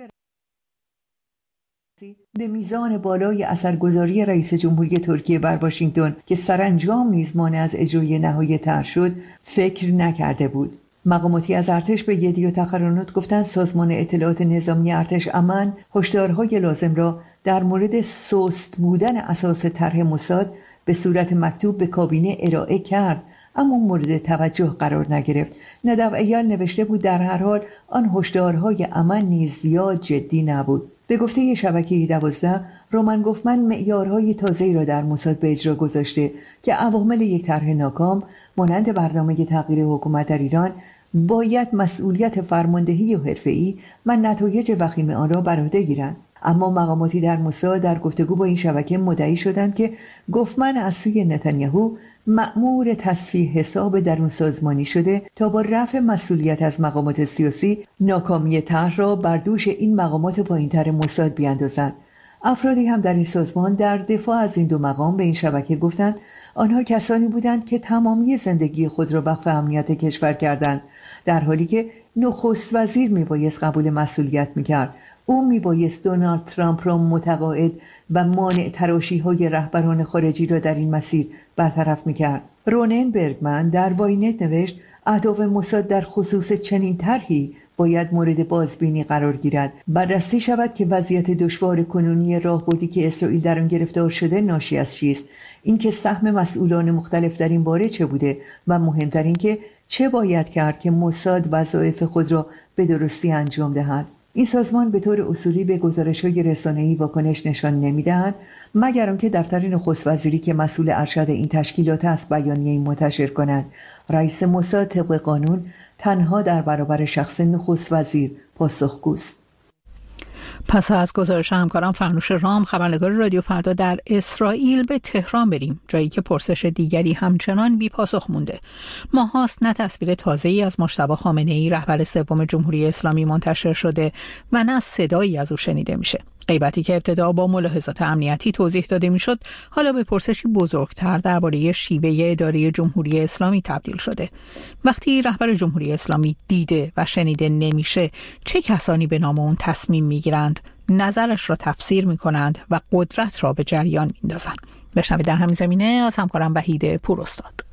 [SPEAKER 9] به میزان بالای اثرگذاری رئیس جمهوری ترکیه بر واشنگتن که سرانجام نیز مانع از اجرای نهایی طرح شد فکر نکرده بود. مقاماتی از ارتش به یدیوت اخرانوت گفتند سازمان اطلاعات نظامی ارتش امن هشدارهای لازم را در مورد سست بودن اساس طرح موساد به صورت مکتوب به کابینه ارائه کرد، اما مورد توجه قرار نگرفت. ندو ایال نوشته بود در هر حال آن هشدارهای امن نیز زیاد جدی نبود. به گفته شبکه دوازده، رومن گوفمن معیارهای تازه‌ای را در موساد به اجرا گذاشته که عوامل یک طرح ناکام مانند برنامه تغییر حکومت در ایران باید مسئولیت فرماندهی و حرفه‌ای و نتایج وخیم آن را بر عهده گیرند. اما مقاماتی در موساد در گفتگو با این شبکه مدعی شدند که گوفمن از سوی نتانیاهو مأمور تصفیه حساب درون سازمانی شده تا با رفع مسئولیت از مقامات سیاسی ناکامی طرح را بر دوش این مقامات پایین‌تر موساد بیاندازند. افرادی هم در این سازمان در دفاع از این دو مقام به این شبکه گفتند آنها کسانی بودند که تمامی زندگی خود را وقف امنیت کشور کردند، در حالی که نخست وزیر میبایست قبول مسئولیت میکرد. او میبایست دونالد ترامپ را متقاعد و مانع تراشی‌های رهبران خارجی را در این مسیر برطرف میکرد. رونن برگمن در واینت نوشت اهداف موساد در خصوص چنین طرحی باید مورد بازبینی قرار گیرد. بررسی شود که وضعیت دشوار کنونی راهبردی که اسرائیل در آن گرفتار شده ناشی از چیست، اینکه سهم مسئولان مختلف در این باره چه بوده و مهمتر اینکه چه باید کرد که موساد وظایف خود را به درستی انجام دهد. این سازمان به طور اصولی به گزارش‌های رسانه‌ای واکنش نشان نمی‌دهد مگر آنکه دفتر نخست وزیری که مسئول ارشد این تشکیلات است بیانیه‌ای منتشر کند. رئیس موساد طبق قانون تنها در برابر شخص نخست وزیر پاسخگوست.
[SPEAKER 1] پس از گزارش همکارم فرنوش رام، خبرنگار رادیو فردا در اسرائیل، به تهران بریم، جایی که پرسش دیگری همچنان بی پاسخ مونده. ماهاست نه تصویر تازه‌ای از مجتبی خامنه‌ای رهبر سوم جمهوری اسلامی منتشر شده و نه صدایی از او شنیده میشه. غیبتی که ابتدا با ملاحظات امنیتی توضیح داده میشد، حالا به پرسشی بزرگتر درباره شیوه اداره جمهوری اسلامی تبدیل شده. وقتی رهبر جمهوری اسلامی دیده و شنیده نمیشه، چه کسانی به نام اون تصمیم میگیرند، نظرش را تفسیر میکنند و قدرت را به جریان میندازند؟ بشنوید در همین زمینه از همکارم وحید پوراستاد.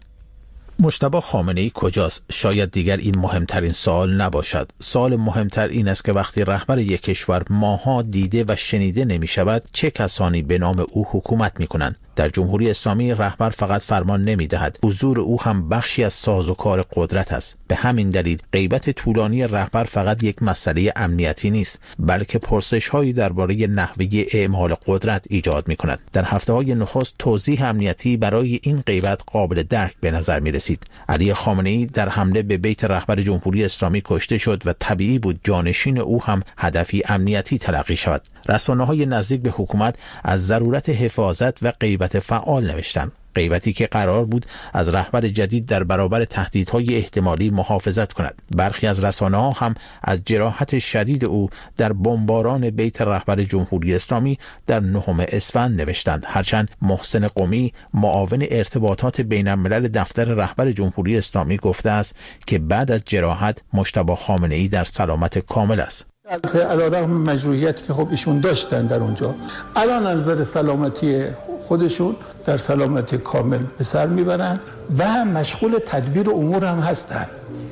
[SPEAKER 10] مجتبی خامنه‌ای کجاست؟ شاید دیگر این مهمترین سوال نباشد. سوال مهمتر این است که وقتی رهبر یک کشور ماها دیده و شنیده نمی شود، چه کسانی به نام او حکومت می کنند؟ در جمهوری اسلامی رهبر فقط فرمان نمی دهد، حضور او هم بخشی از سازوکار قدرت است. به همین دلیل غیبت طولانی رهبر فقط یک مسئله امنیتی نیست، بلکه پرسش هایی درباره نحوه اعمال قدرت ایجاد می کند. در هفته های نخست توضیح امنیتی برای این غیبت قابل درک به نظر می رسید. علی خامنه‌ای در حمله به بیت رهبر جمهوری اسلامی کشته شد و طبیعی بود جانشین او هم هدفی امنیتی تلقی شود. رسانه‌های نزدیک به حکومت از ضرورت حفاظت و غیبت فعال نوشتند. غیبتی که قرار بود از رهبر جدید در برابر تهدیدهای احتمالی محافظت کند. برخی از رسانه‌ها هم از جراحت شدید او در بمباران بیت رهبر جمهوری اسلامی در نهم اسفند نوشتند. هرچند محسن قمی، معاون ارتباطات بین الملل دفتر رهبر جمهوری اسلامی، گفته است که بعد از جراحت مجتبی خامنه‌ای در سلامت کامل است.
[SPEAKER 11] البته علیرغم مجروحیتی که خب ایشون داشتن در اونجا، الان از نظر سلامتی خودشون در سلامتی کامل به سر میبرن و مشغول تدبیر امور هم هستن.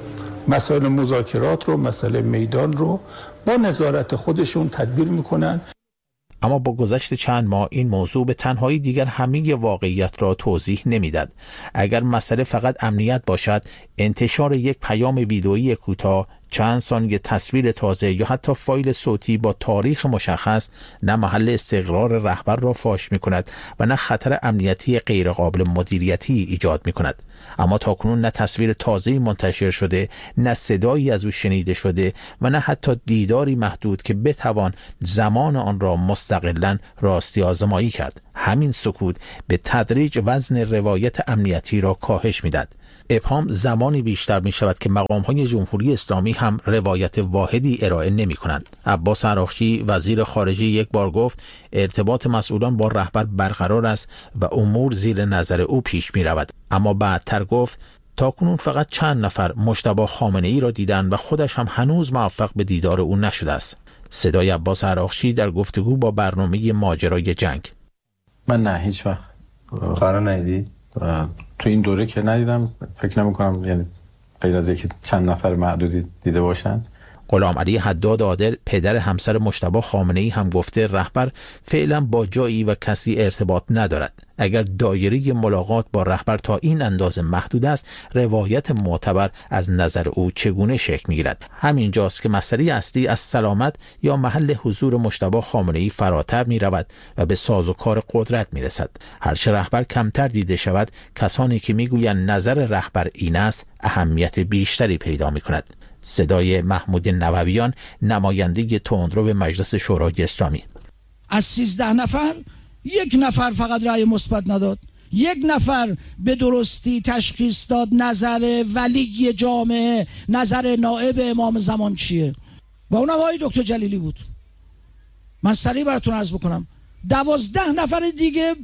[SPEAKER 11] مسائل مذاکرات رو، مسئله میدان رو با نظارت خودشون تدبیر میکنن.
[SPEAKER 10] اما با گذشت چند ماه این موضوع به تنهایی دیگر همه واقعیت را توضیح نمیداد. اگر مسئله فقط امنیت باشد، انتشار یک پیام ویدئویی کوتاه، چند ثانیه تصویر تازه یا حتی فایل صوتی با تاریخ مشخص نه محل استقرار رهبر را فاش می کند و نه خطر امنیتی غیرقابل مدیریتی ایجاد می کند. اما تاکنون نه تصویر تازه‌ای منتشر شده، نه صدایی از او شنیده شده و نه حتی دیداری محدود که بتوان زمان آن را مستقلاً راستی آزمایی کرد. همین سکوت به تدریج وزن روایت امنیتی را کاهش می‌دهد. ابهام زمانی بیشتر می شود که مقام‌های جمهوری اسلامی هم روایت واحدی ارائه نمی کنند. عباس عراقچی وزیر خارجه یک بار گفت ارتباط مسئولان با رهبر برقرار است و امور زیر نظر او پیش می رود. اما بعدتر گفت تاکنون فقط چند نفر مجتبی خامنه‌ای را دیدند و خودش هم هنوز موفق به دیدار او نشده است. صدای عباس عراقچی در گفتگو با برنامه ماجرای جنگ.
[SPEAKER 12] من نه هیچ وقت قرار ندیدی؟ تو این دوره که ندیدم، فکر نمی کنم، یعنی غیر از اینکه چند نفر معدودی دیده باشن.
[SPEAKER 10] غلام علی حداد عادل پدر همسر مجتبی خامنه‌ای هم گفته رهبر فعلا با جایی و کسی ارتباط ندارد. اگر دایره ملاقات با رهبر تا این اندازه محدود است، روایت معتبر از نظر او چگونه شکل می‌گیرد؟ همین جاست که مسئله اصلی از سلامت یا محل حضور مجتبی خامنه‌ای فراتر می‌رود و به سازوکار قدرت می‌رسد. هرچه رهبر کمتر دیده شود، کسانی که می‌گویند نظر رهبر این است، اهمیت بیشتری پیدا می‌کند. صدای محمود نوویان، نماینده تندرو به مجلس شورای اسلامی:
[SPEAKER 13] از سیزده نفر یک نفر فقط رأی مثبت نداد، یک نفر به درستی تشخیص داد نظر ولی جامعه، نظر نائب امام زمان چیه، و اونم آقای دکتر جلیلی بود. من سریع براتون عرض بکنم دوازده نفر دیگه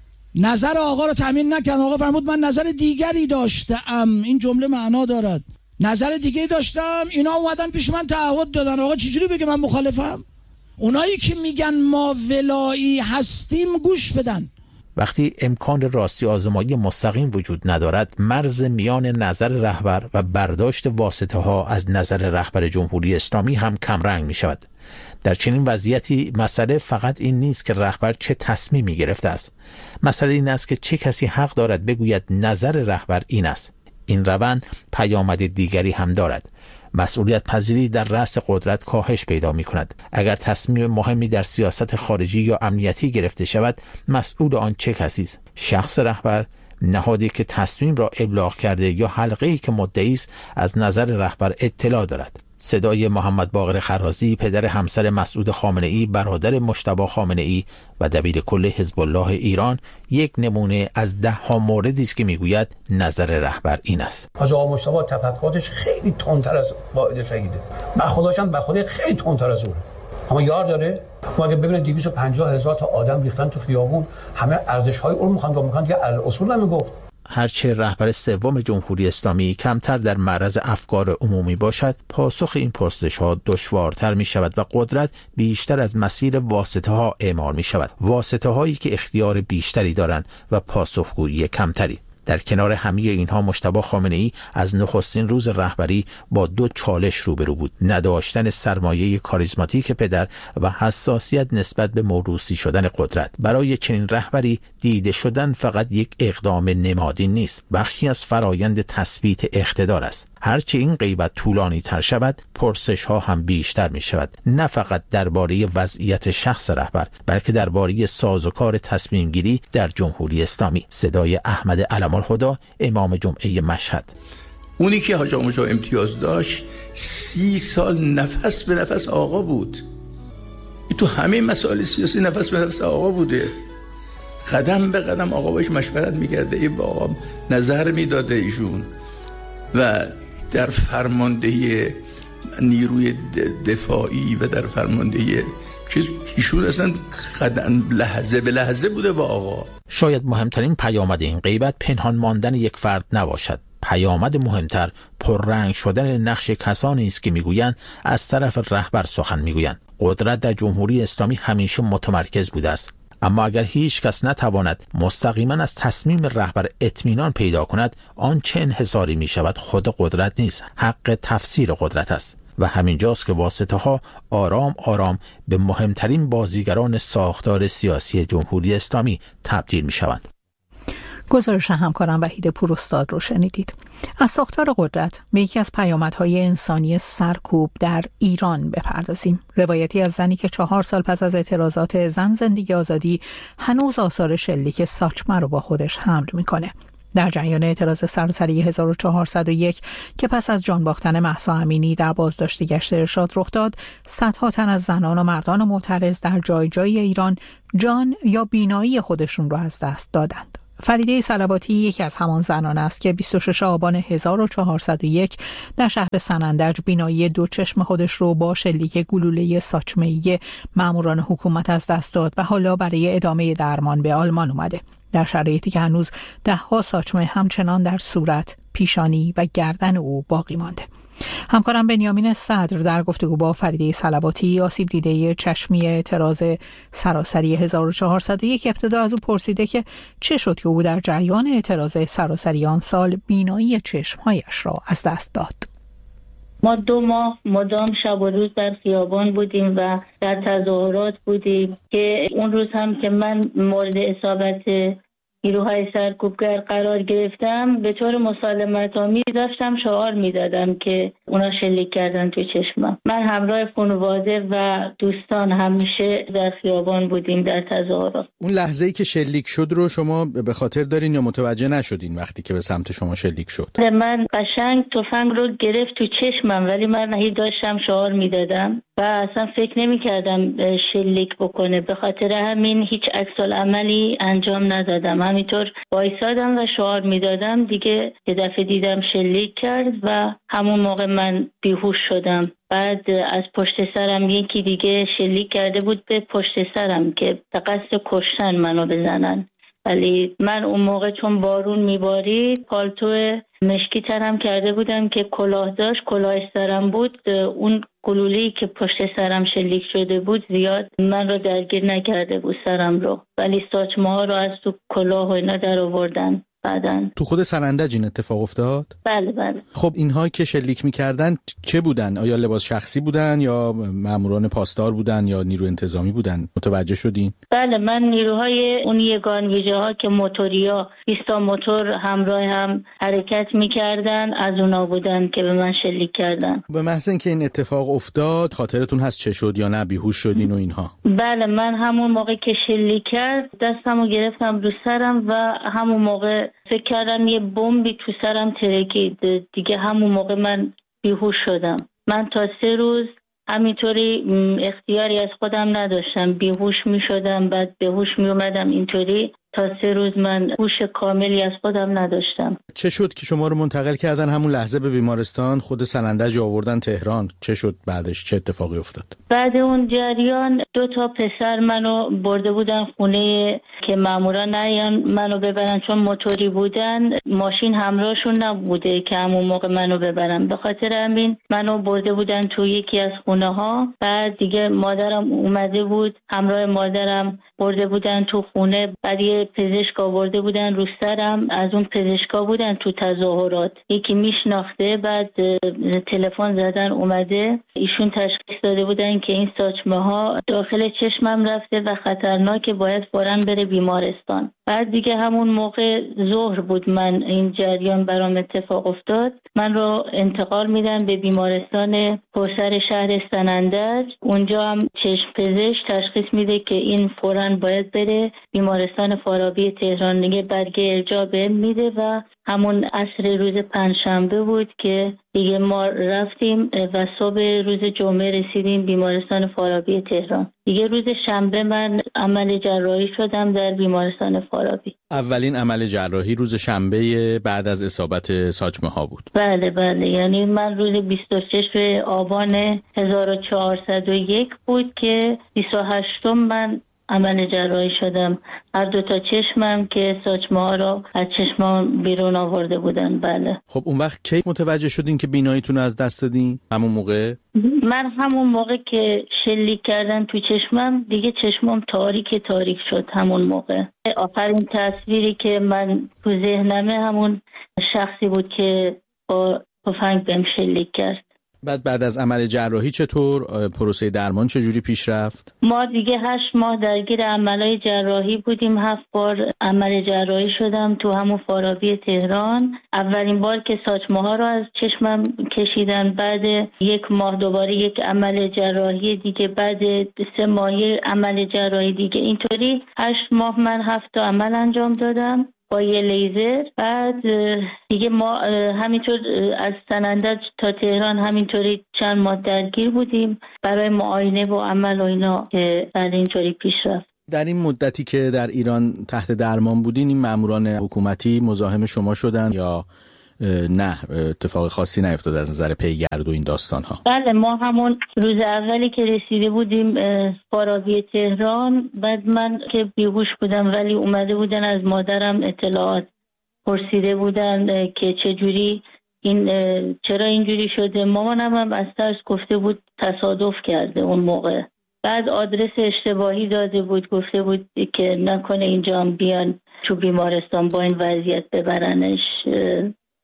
[SPEAKER 13] نظر آقا رو تامین نکردن. آقا فرمود من نظر دیگری داشتم. این جمله معنا دارد. نظر دیگه داشتم، اینا اومدن پیش من تعهد دادن. آقا چجوری بگه من مخالفم؟ اونایی که میگن ما ولایی هستیم گوش بدن.
[SPEAKER 10] وقتی امکان راستی آزمایی مستقیم وجود ندارد، مرز میان نظر رهبر و برداشت واسطه ها از نظر رهبر جمهوری اسلامی هم کمرنگ می شود. در چنین وضعیتی مسئله فقط این نیست که رهبر چه تصمیمی گرفته است. مسئله این است که چه کسی حق دارد بگوید نظر رهبر این است. این روند پیامد دیگری هم دارد. مسئولیت پذیری در رأس قدرت کاهش پیدا می کند. اگر تصمیم مهمی در سیاست خارجی یا امنیتی گرفته شود، مسئول آن چه کسی است؟ شخص رهبر، نهادی که تصمیم را ابلاغ کرده، یا حلقه‌ای که مدعی است از نظر رهبر اطلاع دارد؟ صدای محمد باقر خرازی، پدر همسر مسعود خامنه‌ای، برادر مجتبی خامنه‌ای و دبیر کل حزب الله ایران، یک نمونه از ده ها موردی است که میگوید نظر رهبر این است.
[SPEAKER 14] از آقا مجتبی تفکراتش خیلی تندتر از قائد شهیده. من خودشم به خودی خیلی تندتر از اونه. اما یار داره. ما اگه ببینید دویست و پنجاه هزار تا آدم ریختن تو خیابون، همه ارزش‌های اون میخوان دو میخوان، دیگه الاصول نمیگفت.
[SPEAKER 10] هرچه رهبر سوم جمهوری اسلامی کمتر در معرض افکار عمومی باشد، پاسخ این پرسش ها دشوارتر می شود و قدرت بیشتر از مسیر واسطه ها اعمال می شود. واسطه هایی که اختیار بیشتری دارند و پاسخگویی کمتری. در کنار همه اینها مجتبی خامنه‌ای از نخستین روز رهبری با دو چالش روبرو بود: نداشتن سرمایه کاریزماتیک پدر و حساسیت نسبت به موروثی شدن قدرت. برای چنین رهبری دیده شدن فقط یک اقدام نمادین نیست، بخشی از فرایند تثبیت اقتدار است. هرچه این غیبت طولانی تر شود، پرسش ها هم بیشتر می شود، نه فقط درباره وضعیت شخص رهبر، بلکه درباره سازوکار تصمیم گیری در جمهوری اسلامی. صدای احمد علم‌الهدی، امام جمعه مشهد:
[SPEAKER 15] اونی که حاج آقا مجتبی امتیاز داشت، سی سال نفس به نفس آقا بود. تو همه مسائل سیاسی نفس به نفس آقا بوده. قدم به قدم آقا باش مشورت میکرده، ای با آقا نظر میداده ایشون. و در فرماندهی نیروی دفاعی و در فرماندهی چیز ایشون اصلا قدم لحظه به لحظه بوده با آقا.
[SPEAKER 10] شاید مهمترین پیامد این غیبت پنهان ماندن یک فرد نباشد. پیامد مهمتر پررنگ شدن نقش کسانی است که میگویند از طرف رهبر سخن میگویند. قدرت در جمهوری اسلامی همیشه متمرکز بوده است، اما اگر هیچ کس نتواند مستقیما از تصمیم رهبر اطمینان پیدا کند، آن چه انحصاری می شود خود قدرت نیست، حق تفسیر قدرت است. و همینجاست که واسطه ها آرام آرام به مهمترین بازیگران ساختار سیاسی جمهوری اسلامی تبدیل می شوند.
[SPEAKER 1] گزارش همکارم وحید پوراستاد رو شنیدید. از ساختار قدرت به یکی از پیامدهای انسانی سرکوب در ایران بپردازیم. روایتی از زنی که چهار سال پس از اعتراضات زن زندگی آزادی هنوز آثار شلیک ساچمه رو با خودش حمل میکنه. در جریان اعتراض سراسری هزار و چهارصد و یک که پس از جان باختن مهسا امینی در بازداشت گشت ارشاد رخ داد، صدها تن از زنان و مردان معترض در جای جای ایران جان یا بینایی خودشون رو از دست دادند. فریده صلواتی یکی از همان زنان است که بیست و ششم آبان هزار و چهارصد و یک در شهر سنندج بینایی دو چشم خودش رو با شلیک گلوله ساچمه‌ای ماموران حکومت از دست داد و حالا برای ادامه درمان به آلمان اومده، در شرایطی که هنوز ده ها ساچمه همچنان در صورت، پیشانی و گردن او باقی مانده. همکارم بنیامین صدر در گفتگو با فریده صلواتی، آسیب دیده چشمی اعتراض سراسری هزار و چهارصد و یک، ابتدا از او پرسیده که چه شد که او در جریان اعتراض سراسری آن سال بینایی چشمهایش را از دست داد.
[SPEAKER 16] ما دو ماه مدام شب و روز در خیابان بودیم و در تظاهرات بودیم که اون روز هم که من مورد اصابت نیروهای سرکوبگر قرار گرفتم به طور مسالمت آمیز داشتم شعار میدادم که اونا شلیک کردن تو چشمم. من همراه خانواده و دوستان همیشه در خیابان بودیم در تظاهرات.
[SPEAKER 17] اون لحظه‌ای که شلیک شد رو شما به خاطر دارین یا متوجه نشدین وقتی که به سمت شما شلیک شد؟
[SPEAKER 16] من قشنگ تفنگ رو گرفت تو چشمم ولی من هی داشتم شعار میدادم و اصلا فکر نمی کردم شلیک بکنه. به خاطر همین هیچ عکس العملی انجام ندادم، همینطور وایسادم و شعار میدادم. دیگه یه دفعه دیدم شلیک کرد و همون موقع من بیهوش شدم. بعد از پشت سرم یکی دیگه شلیک کرده بود به پشت سرم که به قصد کشتن منو بزنن، ولی من اون موقع چون بارون میبارید پالتو مشکی ترم کرده بودم که کلاه داشت، کلاه سرم بود. اون گلوله‌ای که پشت سرم شلیک شده بود زیاد من رو درگیر نکرده بود سرم رو، ولی ساچمه ها رو از تو کلاه و اینا در آوردن. بعدن
[SPEAKER 17] تو خود سنندج این اتفاق افتاد؟
[SPEAKER 16] بله بله.
[SPEAKER 17] خب اینها که شلیک میکردن چه بودن؟ آیا لباس شخصی بودن یا ماموران پاسدار بودن یا نیرو انتظامی بودن؟ متوجه شدین؟
[SPEAKER 16] بله، من نیروهای اون یگان ویژه ها که موتوریا بیست تا موتور همراه هم حرکت میکردن از اونا بودن که به من شلیک کردن.
[SPEAKER 17] به محض اینکه این اتفاق افتاد خاطرتون هست چه شد یا نه بیهوش شدین و اینها؟
[SPEAKER 16] بله، من همون موقع که شلیک کرد دستمو گرفتم رو سرم و همون موقع فکر کردم یه بمبی تو سرم ترکید. دیگه همون موقع من بیهوش شدم. من تا سه روز همینطوری اختیاری از خودم نداشتم، بیهوش می شدم بعد بهوش می اومدم. اینطوری تا سه روز من هوش کاملی از خودم نداشتم.
[SPEAKER 17] چه شد که شما رو منتقل کردن همون لحظه به بیمارستان؟ خود سنندج آوردن تهران، چه شد بعدش؟ چه اتفاقی افتاد؟
[SPEAKER 16] بعد اون جریان دو تا پسر منو برده بودن خونه که مامورا نیان منو ببرن، چون موتوری بودن ماشین همراهشون نبوده که همون موقع منو ببرن. به خاطر همین منو برده بودن تو یکی از خونه ها. بعد دیگه مادرم اومده بود، همراه مادرم برده بودن تو خونه. بعد یه پزشک آورده بودن رو سرم، از اون پزشکا بودن تو تظاهرات، یکی میشناخته. بعد تلفن زدن اومده، ایشون تشخیص داده بودن که این ساچمه ها داخل چشمم رفته و خطرناکه، باید فوراً بره بیمارستان. بعد دیگه همون موقع ظهر بود من این جریان برام اتفاق افتاد. من رو انتقال میدن به بیمارستان پرسر شهر سنندج. اونجا هم چشم پزشک تشخیص میده که این فوراً باید بره بیمارستان فارابی تهران. دیگه برگه ارجاع بهم میده و همون عصر روز پنجشنبه بود که دیگه ما رفتیم و صبح روز جمعه رسیدیم بیمارستان فارابی تهران. دیگه روز شنبه من عمل جراحی شدم در بیمارستان فارابی.
[SPEAKER 17] اولین عمل جراحی روز شنبه بعد از اصابت ساچمه ها بود؟
[SPEAKER 16] بله بله، یعنی من روز بیست و شش آبان هزار و چهارصد و یک بود که بیست و هشتم من عمل جراحی شدم. هر دو تا چشمم که ساچمه ها رو از چشمام بیرون آورده بودن. بله.
[SPEAKER 17] خب اون وقت کی متوجه شدین که بیناییتون از دست دادین؟ همون موقع؟
[SPEAKER 16] من همون موقع که شلیک کردن تو چشمم دیگه چشمام تاریک تاریک شد. همون موقع آخرین تصویری که من تو ذهنمه همون شخصی بود که با تفنگ بهم شلیک کرد.
[SPEAKER 17] بعد بعد از عمل جراحی چطور؟ پروسه درمان چجوری پیش رفت؟
[SPEAKER 16] ما دیگه هشت ماه درگیر عملای جراحی بودیم. هفت بار عمل جراحی شدم تو همون فارابی تهران. اولین بار که ساچمه ها رو از چشمم کشیدن، بعد یک ماه دوباره یک عمل جراحی دیگه، بعد سه ماهی عمل جراحی دیگه. اینطوری هشت ماه من هفت تا عمل انجام دادم با یه لیزر. بعد دیگه ما همینطور از سنندج تا تهران همینطوری چند ماه درگیر بودیم برای معاینه و عمل و اینا که بعد اینطوری پیش رفت.
[SPEAKER 17] در این مدتی که در ایران تحت درمان بودین این ماموران حکومتی مزاحم شما شدن یا نه اتفاق خاصی نیفتاد از نظر پیگرد و این داستان ها؟
[SPEAKER 16] بله، ما همون روز اولی که رسیده بودیم فارابی تهران، بعد من که بیهوش بودم ولی اومده بودن از مادرم اطلاعات پرسیده بودن که چجوری این چرا اینجوری شده. مامانم هم از ترس گفته بود تصادف کرده اون موقع. بعد آدرس اشتباهی داده بود، گفته بود که نکنه اینجا هم بیان تو بیمارستان با این وضعیت ببرنش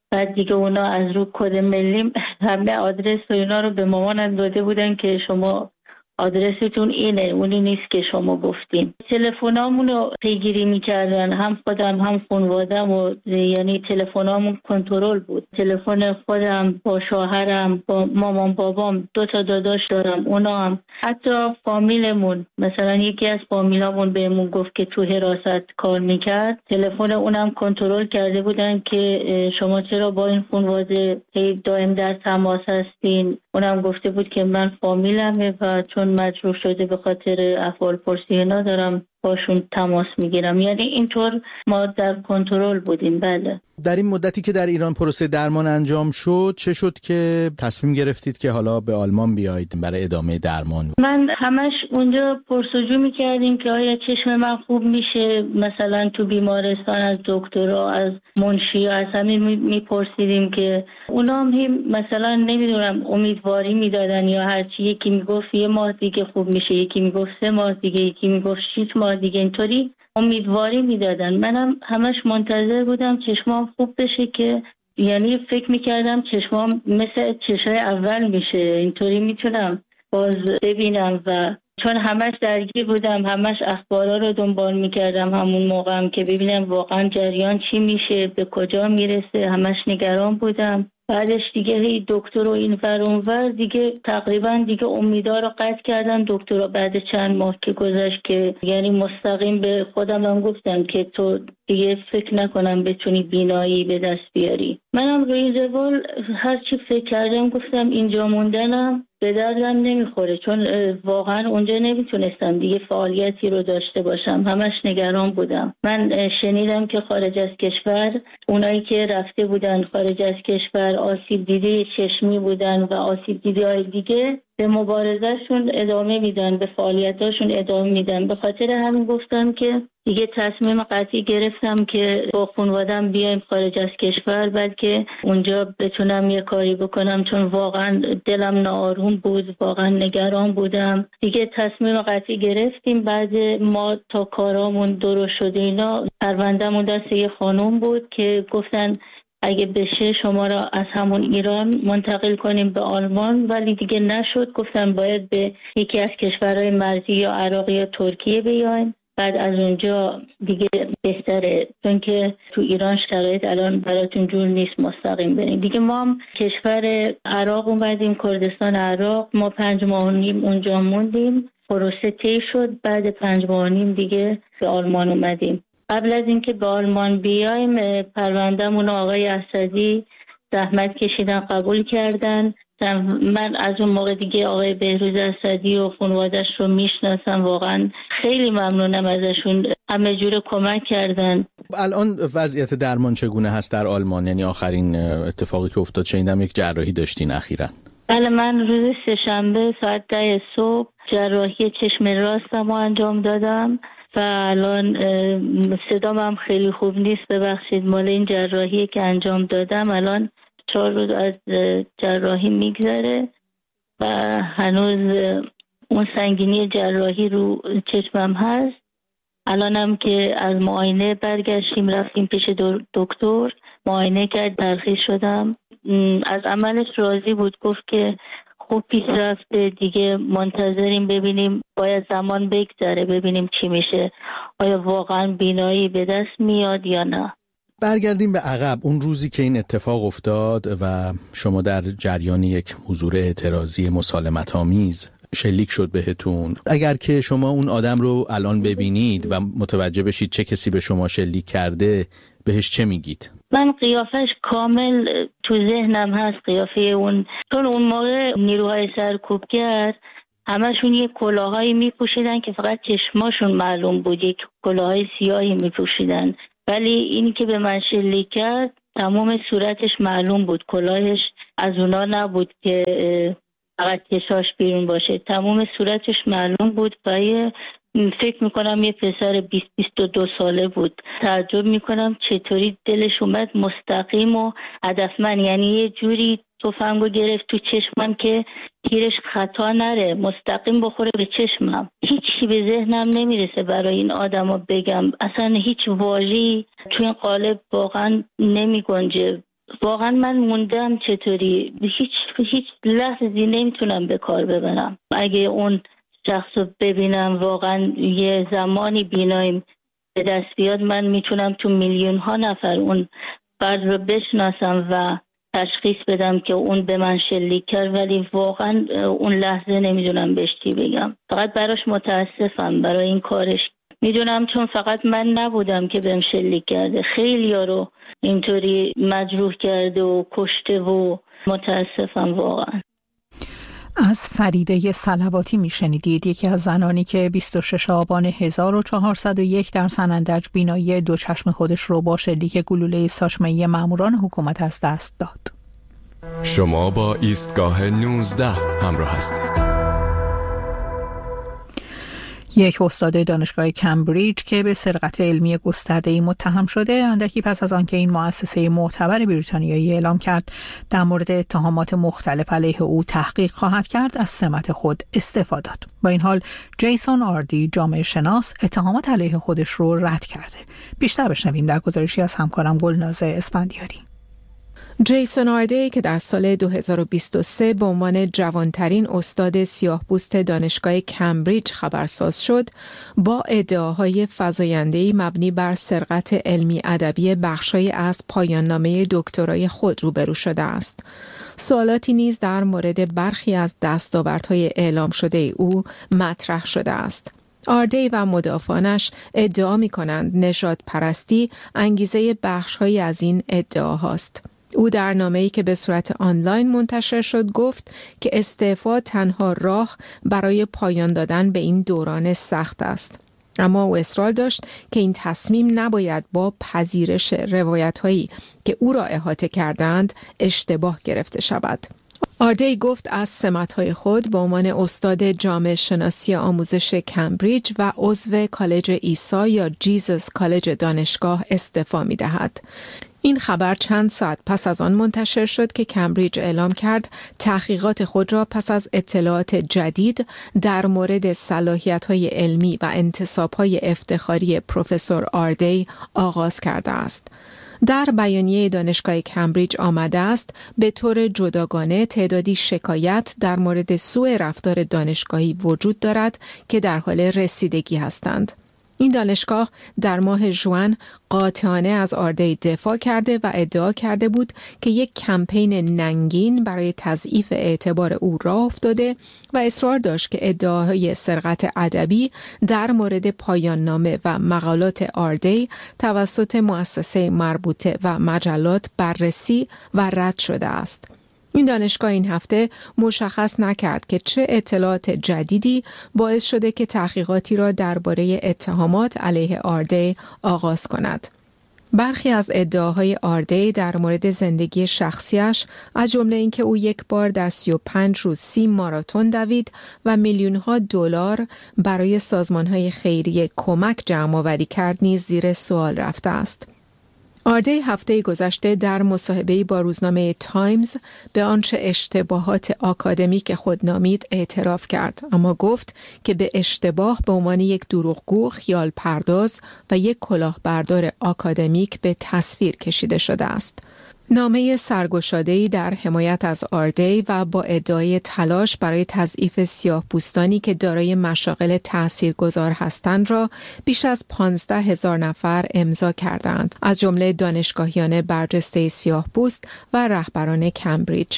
[SPEAKER 16] بعد دیگه اونا از رو کد ملی همه آدرس و اینا رو به مامانم داده بودن که شما آدرستون اینه، اونی نیست که شما گفتین. تلفنامون رو پیگیری میکردن، هم خودم هم خانوادم، و یعنی تلفنامون کنترل بود. تلفن خودم با شوهرم، با مامان بابام، دو تا داداش دارم، اونا هم، حتی فامیلمون، مثلا یکی از فامیلامون بهمون گفت که تو حراست کار میکرد، تلفن اونم کنترل کرده بودن که شما چرا با این خانواده دائم در تماس هستین. اونم گفته بود که من فامیلمه و چون مجروح شده به خاطر احوال پرسی اینا دارم باشون تماس میگیرم. یعنی اینطور ما در کنترل بودیم. بله.
[SPEAKER 17] در این مدتی که در ایران پروسه درمان انجام شد، چه شد که تصمیم گرفتید که حالا به آلمان بیایید برای ادامه درمان؟
[SPEAKER 16] من همش اونجا پرسجو میکردیم که آیا چشم من خوب میشه، مثلا تو بیمارستان از دکترها، از منشی، از همین میپرسیدیم که اونا هم مثلا نمیدونم امیدواری میدادن یا هرچی. یکی میگفت یه ماه دیگه خوب میشه، یکی میگفت سه ماه دیگه، یکی میگفت شش ماه دیگه، اینطوری امیدواری میدادن. منم همش منتظر بودم چشمام خوب بشه، که یعنی فکر میکردم چشمام مثل چشای اول میشه، اینطوری میتونم باز ببینم. و چون همش درگیر بودم، همش اخبارا رو دنبال میکردم همون موقعم که ببینم واقعا جریان چی میشه، به کجا میرسه، همش نگران بودم. بعدش دیگه هی دکتر و این ور اون ور دیگه تقریبا دیگه امیدا رو قطع کردن دکترها. بعد چند ماه که گذشت که یعنی مستقیم به خودم هم گفتم که تو دیگه فکر نکنم بتونی بینایی به دست بیاری. منم روی زوال هرچی فکر کردم گفتم اینجا موندنم به دردم نمیخوره، چون واقعا اونجا نمیتونستم دیگه فعالیتی رو داشته باشم، همش نگران بودم. من شنیدم که خارج از کشور اونایی که رفته بودن خارج از کشور آسیب دیده چشمی بودن و آسیب دیده های دیگه به مبارزهشون ادامه میدن، به فعالیتاشون ادامه میدن. به خاطر همین گفتم که دیگه تصمیم قطعی گرفتم که با خانواده‌ام بیایم خارج از کشور، بلکه اونجا بتونم یه کاری بکنم، چون واقعا دلم ناآروم بود، واقعا نگران بودم. دیگه تصمیم قطعی گرفتیم. بعد ما تا کارامون درست شده اینا، پرونده‌مون دست یه خانم بود که گفتن اگه بشه شما را از همون ایران منتقل کنیم به آلمان، ولی دیگه نشد. گفتم باید به یکی از کشورهای مرزی یا عراق یا ترکیه بیایم، بعد از اونجا دیگه بهتره، چون که تو ایران شرایط الان براتون جور نیست مستقیم بریم. دیگه ما هم کشور عراق اومدیم، کردستان عراق. ما پنج ماه و نیم اونجا موندیم، پروسه طی شد. بعد پنج ماه و نیم دیگه به آلمان اومدیم. قبل از اینکه به آلمان بیایم پروندهمون آقای اسدی زحمت کشیدن، قبول کردن. من از اون موقع دیگه آقای بهروز اسدی و خانواده‌اش رو میشناسم، واقعا خیلی ممنونم ازشون، همه جور کمک کردن.
[SPEAKER 17] الان وضعیت درمان چگونه هست در آلمان؟ یعنی آخرین اتفاقی که افتاد شنیدم یک جراحی داشتین اخیراً.
[SPEAKER 16] بله، من روز سه‌شنبه ساعت ده صبح جراحی چشم راستم رو انجام دادم و الان صدام هم خیلی خوب نیست، ببخشید. مال این جراحی که انجام دادم الان چهار روز از جراحی میگذره و هنوز اون سنگینی جراحی رو چشمم هست. الانم که از معاینه برگشتیم رفتیم پیش دکتر، معاینه کرد، ترخیص شدم. از عملش راضی بود، گفت که خوب پیش رفته، دیگه منتظریم ببینیم، باید زمان بگذره ببینیم چی میشه، آیا واقعا بینایی به دست میاد یا نه.
[SPEAKER 17] برگردیم به عقب، اون روزی که این اتفاق افتاد و شما در جریان یک حضور اعتراضی مسالمت‌آمیز شلیک شد بهتون، اگر که شما اون آدم رو الان ببینید و متوجه بشید چه کسی به شما شلیک کرده، بهش چه میگید؟
[SPEAKER 16] من قیافش کامل تو ذهنم هست، قیافه اون، چون اون موقع نیروهای سرکوبگر همشون یک کلاهایی میپوشیدن که فقط چشماشون معلوم بود، یک کلاهای سیاهی میپوشیدن، ولی اینی که به من شلیک کرد تمام صورتش معلوم بود، کلاهش از اونا نبود که فقط چشاش بیرون باشه، تمام صورتش معلوم بود و یه فکر میکنم یه پسر بیست بیست و دو ساله بود. تعجب میکنم چطوری دلش اومد مستقیم و هدفمند، یعنی یه جوری تفنگو گرفت تو چشمم که تیرش خطا نره، مستقیم بخوره به چشمم. هیچی به ذهنم نمیرسه برای این آدمو بگم، اصلا هیچ واژه‌ای تو این قالب واقعا نمیگنجه. واقعا من موندم چطوری، هیچ هیچ لحظه‌ای نمیتونم به کار ببرم. اگه اون شخص رو ببینم واقعا یه زمانی بینایم به دست بیاد، من میتونم تو میلیون ها نفر اون فرد رو بشناسم و تشخیص بدم که اون به من شلیک کرد، ولی واقعا اون لحظه نمیدونم بهش چی بگم. فقط براش متاسفم برای این کارش. میدونم چون فقط من نبودم که بهم شلیک کرده، خیلی ها رو اینطوری مجروح کرده و کشته و متاسفم واقعا.
[SPEAKER 1] از فریده صلواتی میشنیدید، یکی از زنانی که بیست و شش آبان هزار و چهارصد و یک در سنندج بینایی دو چشم خودش رو با شلیک گلوله ساچمه‌ای ماموران حکومت از دست داد.
[SPEAKER 18] شما با ایستگاه نوزده همراه هستید.
[SPEAKER 1] یک استاد دانشگاه کمبریج که به سرقت علمی گسترده‌ای متهم شده، اندکی پس از آنکه این مؤسسه معتبر بریتانیایی اعلام کرد در مورد اتهامات مختلف علیه او تحقیق خواهد کرد، از سمت خود استعفا داد. با این حال جیسون آردی، جامعه شناس، اتهامات علیه خودش رو رد کرده. بیشتر بشنویم در گزارشی از همکارم گلناز اسفندیاری.
[SPEAKER 3] جیسون آردی که در سال دو هزار و بیست و سه به عنوان جوانترین استاد سیاه‌پوست دانشگاه کمبریج خبرساز شد، با ادعاهای فزاینده‌ای مبنی بر سرقت علمی ادبی بخشی از پایان‌نامه دکترای خود روبرو شده است. سوالاتی نیز در مورد برخی از دستاوردهای اعلام شده او مطرح شده است. آردی و مدافعانش ادعا می‌کنند نژاد پرستی انگیزه بخش‌هایی از این ادعاهاست. او در نامه‌ای که به صورت آنلاین منتشر شد گفت که استعفا تنها راه برای پایان دادن به این دوران سخت است. اما او اصرار داشت که این تصمیم نباید با پذیرش روایت‌هایی که او را احاطه کردند اشتباه گرفته شود. آردی گفت از سمت‌های خود به عنوان استاد جامعه شناسی آموزش کمبریج و عضو کالج عیسی یا جیزس کالج دانشگاه استعفا می‌دهد. این خبر چند ساعت پس از آن منتشر شد که کمبریج اعلام کرد تحقیقات خود را پس از اطلاعات جدید در مورد صلاحیت‌های علمی و انتصاب‌های افتخاری پروفسور آردی آغاز کرده است. در بیانیه دانشگاه کمبریج آمده است به طور جداگانه تعدادی شکایت در مورد سوء رفتار دانشگاهی وجود دارد که در حال رسیدگی هستند. این دانشگاه در ماه ژوئن قاطعانه از آردی دفاع کرده و ادعا کرده بود که یک کمپین ننگین برای تضعیف اعتبار او راه افتاده و اصرار داشت که ادعاهای سرقت ادبی در مورد پایان نامه و مقالات آردی توسط مؤسسه مربوطه و مجلات بررسی و رد شده است. این دانشگاه این هفته مشخص نکرد که چه اطلاعات جدیدی باعث شده که تحقیقاتی را درباره اتهامات علیه آردی آغاز کند. برخی از ادعاهای آردی در مورد زندگی شخصیش، از جمله اینکه او یک بار در سی و پنج روز سی ماراتون دوید و میلیون‌ها دلار برای سازمان‌های خیریه کمک جمع‌آوری کرد، نیز زیر سوال رفته است. آردی هفته گذشته در مصاحبه‌ای با روزنامه تایمز به آنچه اشتباهات آکادمیک خود نامید اعتراف کرد، اما گفت که به اشتباه به عنوان یک دروغگو، خیال پرداز و یک کلاهبردار آکادمیک به تصویر کشیده شده است. نامه سرگشاده‌ای در حمایت از آردی و با ادعای تلاش برای تضعیف سیاه‌پوستانی که دارای مشاغل تاثیرگذار هستند را بیش از پانزده هزار نفر امضا کردند، از جمله دانشگاهیان برجسته سیاه‌پوست و رهبران کمبریج.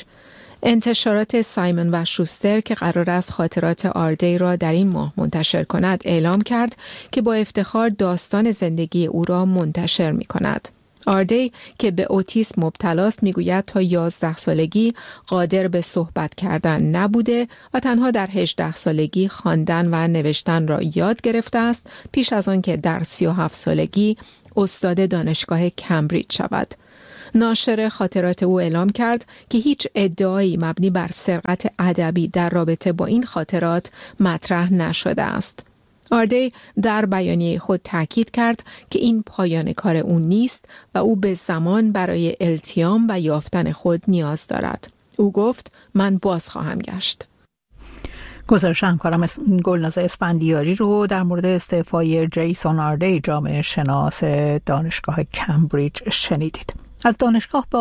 [SPEAKER 3] انتشارات سایمون و شوستر که قرار است خاطرات آردی را در این ماه منتشر کند، اعلام کرد که با افتخار داستان زندگی او را منتشر می کند. آردی که به اوتیسم مبتلاست میگوید تا یازده سالگی قادر به صحبت کردن نبوده و تنها در هجده سالگی خواندن و نوشتن را یاد گرفته است، پیش از آن که در سی و هفت سالگی استاد دانشگاه کمبریج شود. ناشر خاطرات او اعلام کرد که هیچ ادعایی مبنی بر سرقت ادبی در رابطه با این خاطرات مطرح نشده است. آردی در بیانیه خود تاکید کرد که این پایان کار او نیست و او به زمان برای التیام و یافتن خود نیاز دارد. او گفت من باز خواهم گشت.
[SPEAKER 1] گزارش همکارم گلناز اسفندیاری رو در مورد استعفای جیسون آردی، جامعه شناس دانشگاه کمبریج، شنیدید. از دانشگاه